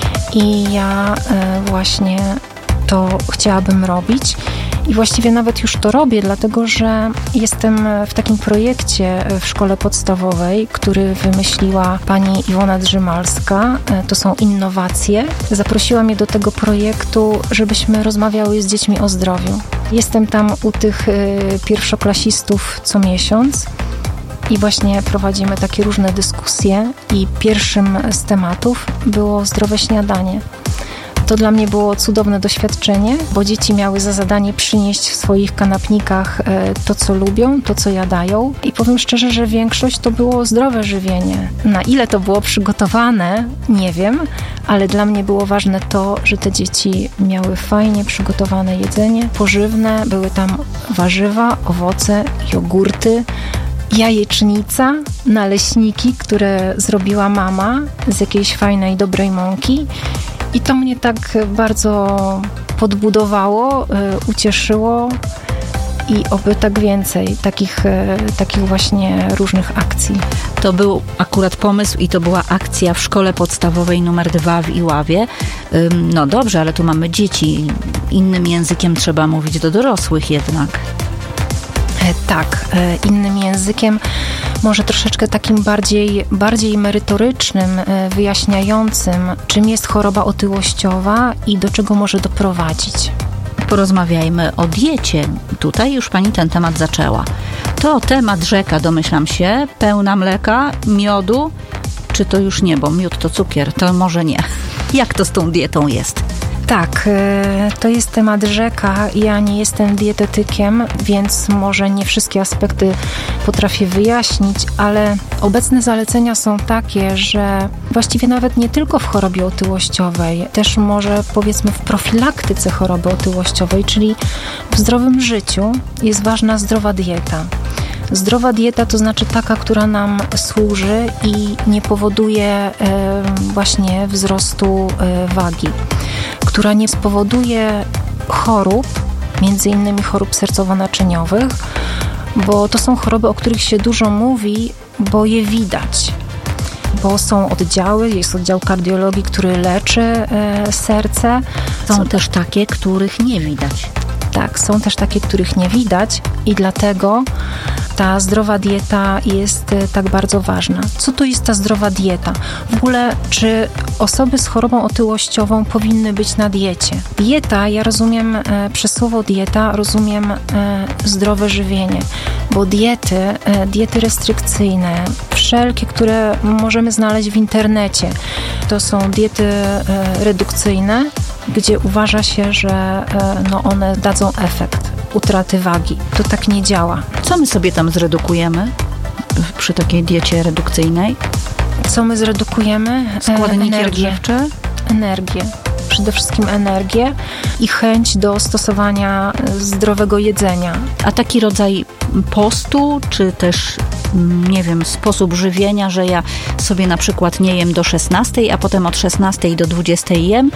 i ja e, właśnie to chciałabym robić i właściwie nawet już to robię, dlatego że jestem w takim projekcie w szkole podstawowej, który wymyśliła pani Iwona Drzymalska. To są innowacje. Zaprosiła mnie do tego projektu, żebyśmy rozmawiały z dziećmi o zdrowiu. Jestem tam u tych pierwszoklasistów co miesiąc i właśnie prowadzimy takie różne dyskusje i pierwszym z tematów było zdrowe śniadanie. To dla mnie było cudowne doświadczenie, bo dzieci miały za zadanie przynieść w swoich kanapnikach to, co lubią, to, co jadają. I powiem szczerze, że większość to było zdrowe żywienie. Na ile to było przygotowane, nie wiem, ale dla mnie było ważne to, że te dzieci miały fajnie przygotowane jedzenie, pożywne, były tam warzywa, owoce, jogurty, jajecznica, naleśniki, które zrobiła mama z jakiejś fajnej, dobrej mąki. I to mnie tak bardzo podbudowało, y, ucieszyło i oby tak więcej takich, y, takich właśnie różnych akcji. To był akurat pomysł i to była akcja w szkole podstawowej numer dwa w Iławie. Ym, no dobrze, ale tu mamy dzieci. Innym językiem trzeba mówić do dorosłych jednak. Tak, innym językiem, może troszeczkę takim bardziej, bardziej merytorycznym, wyjaśniającym, czym jest choroba otyłościowa i do czego może doprowadzić. Porozmawiajmy o diecie. Tutaj już pani ten temat zaczęła. To temat rzeka, domyślam się, pełna mleka, miodu, czy to już nie, bo miód to cukier, to może nie. Jak to z tą dietą jest? Tak, to jest temat rzeka. Ja nie jestem dietetykiem, więc może nie wszystkie aspekty potrafię wyjaśnić, ale obecne zalecenia są takie, że właściwie nawet nie tylko w chorobie otyłościowej, też może powiedzmy w profilaktyce choroby otyłościowej, czyli w zdrowym życiu jest ważna zdrowa dieta. Zdrowa dieta to znaczy taka, która nam służy i nie powoduje e, właśnie wzrostu e, wagi, która nie spowoduje chorób, między innymi chorób sercowo-naczyniowych, bo to są choroby, o których się dużo mówi, bo je widać. bo są oddziały, jest oddział kardiologii, który leczy e, serce. Są, są też takie, których nie widać. Tak, są też takie, których nie widać i dlatego ta zdrowa dieta jest tak bardzo ważna. Co to jest ta zdrowa dieta? W ogóle, czy osoby z chorobą otyłościową powinny być na diecie? Dieta, ja rozumiem, e, przez słowo dieta rozumiem e, zdrowe żywienie, bo diety, e, diety restrykcyjne, wszelkie, które możemy znaleźć w internecie, to są diety e, redukcyjne, gdzie uważa się, że e, no one dadzą efekt utraty wagi. To tak nie działa. Co my sobie tam zredukujemy przy takiej diecie redukcyjnej? Co my zredukujemy? Składniki energię. odżywcze? Energię. Przede wszystkim energię i chęć do stosowania zdrowego jedzenia. A taki rodzaj postu, czy też, nie wiem, sposób żywienia, że ja sobie na przykład nie jem do szesnastej, a potem od szesnastej do dwudziestej jem,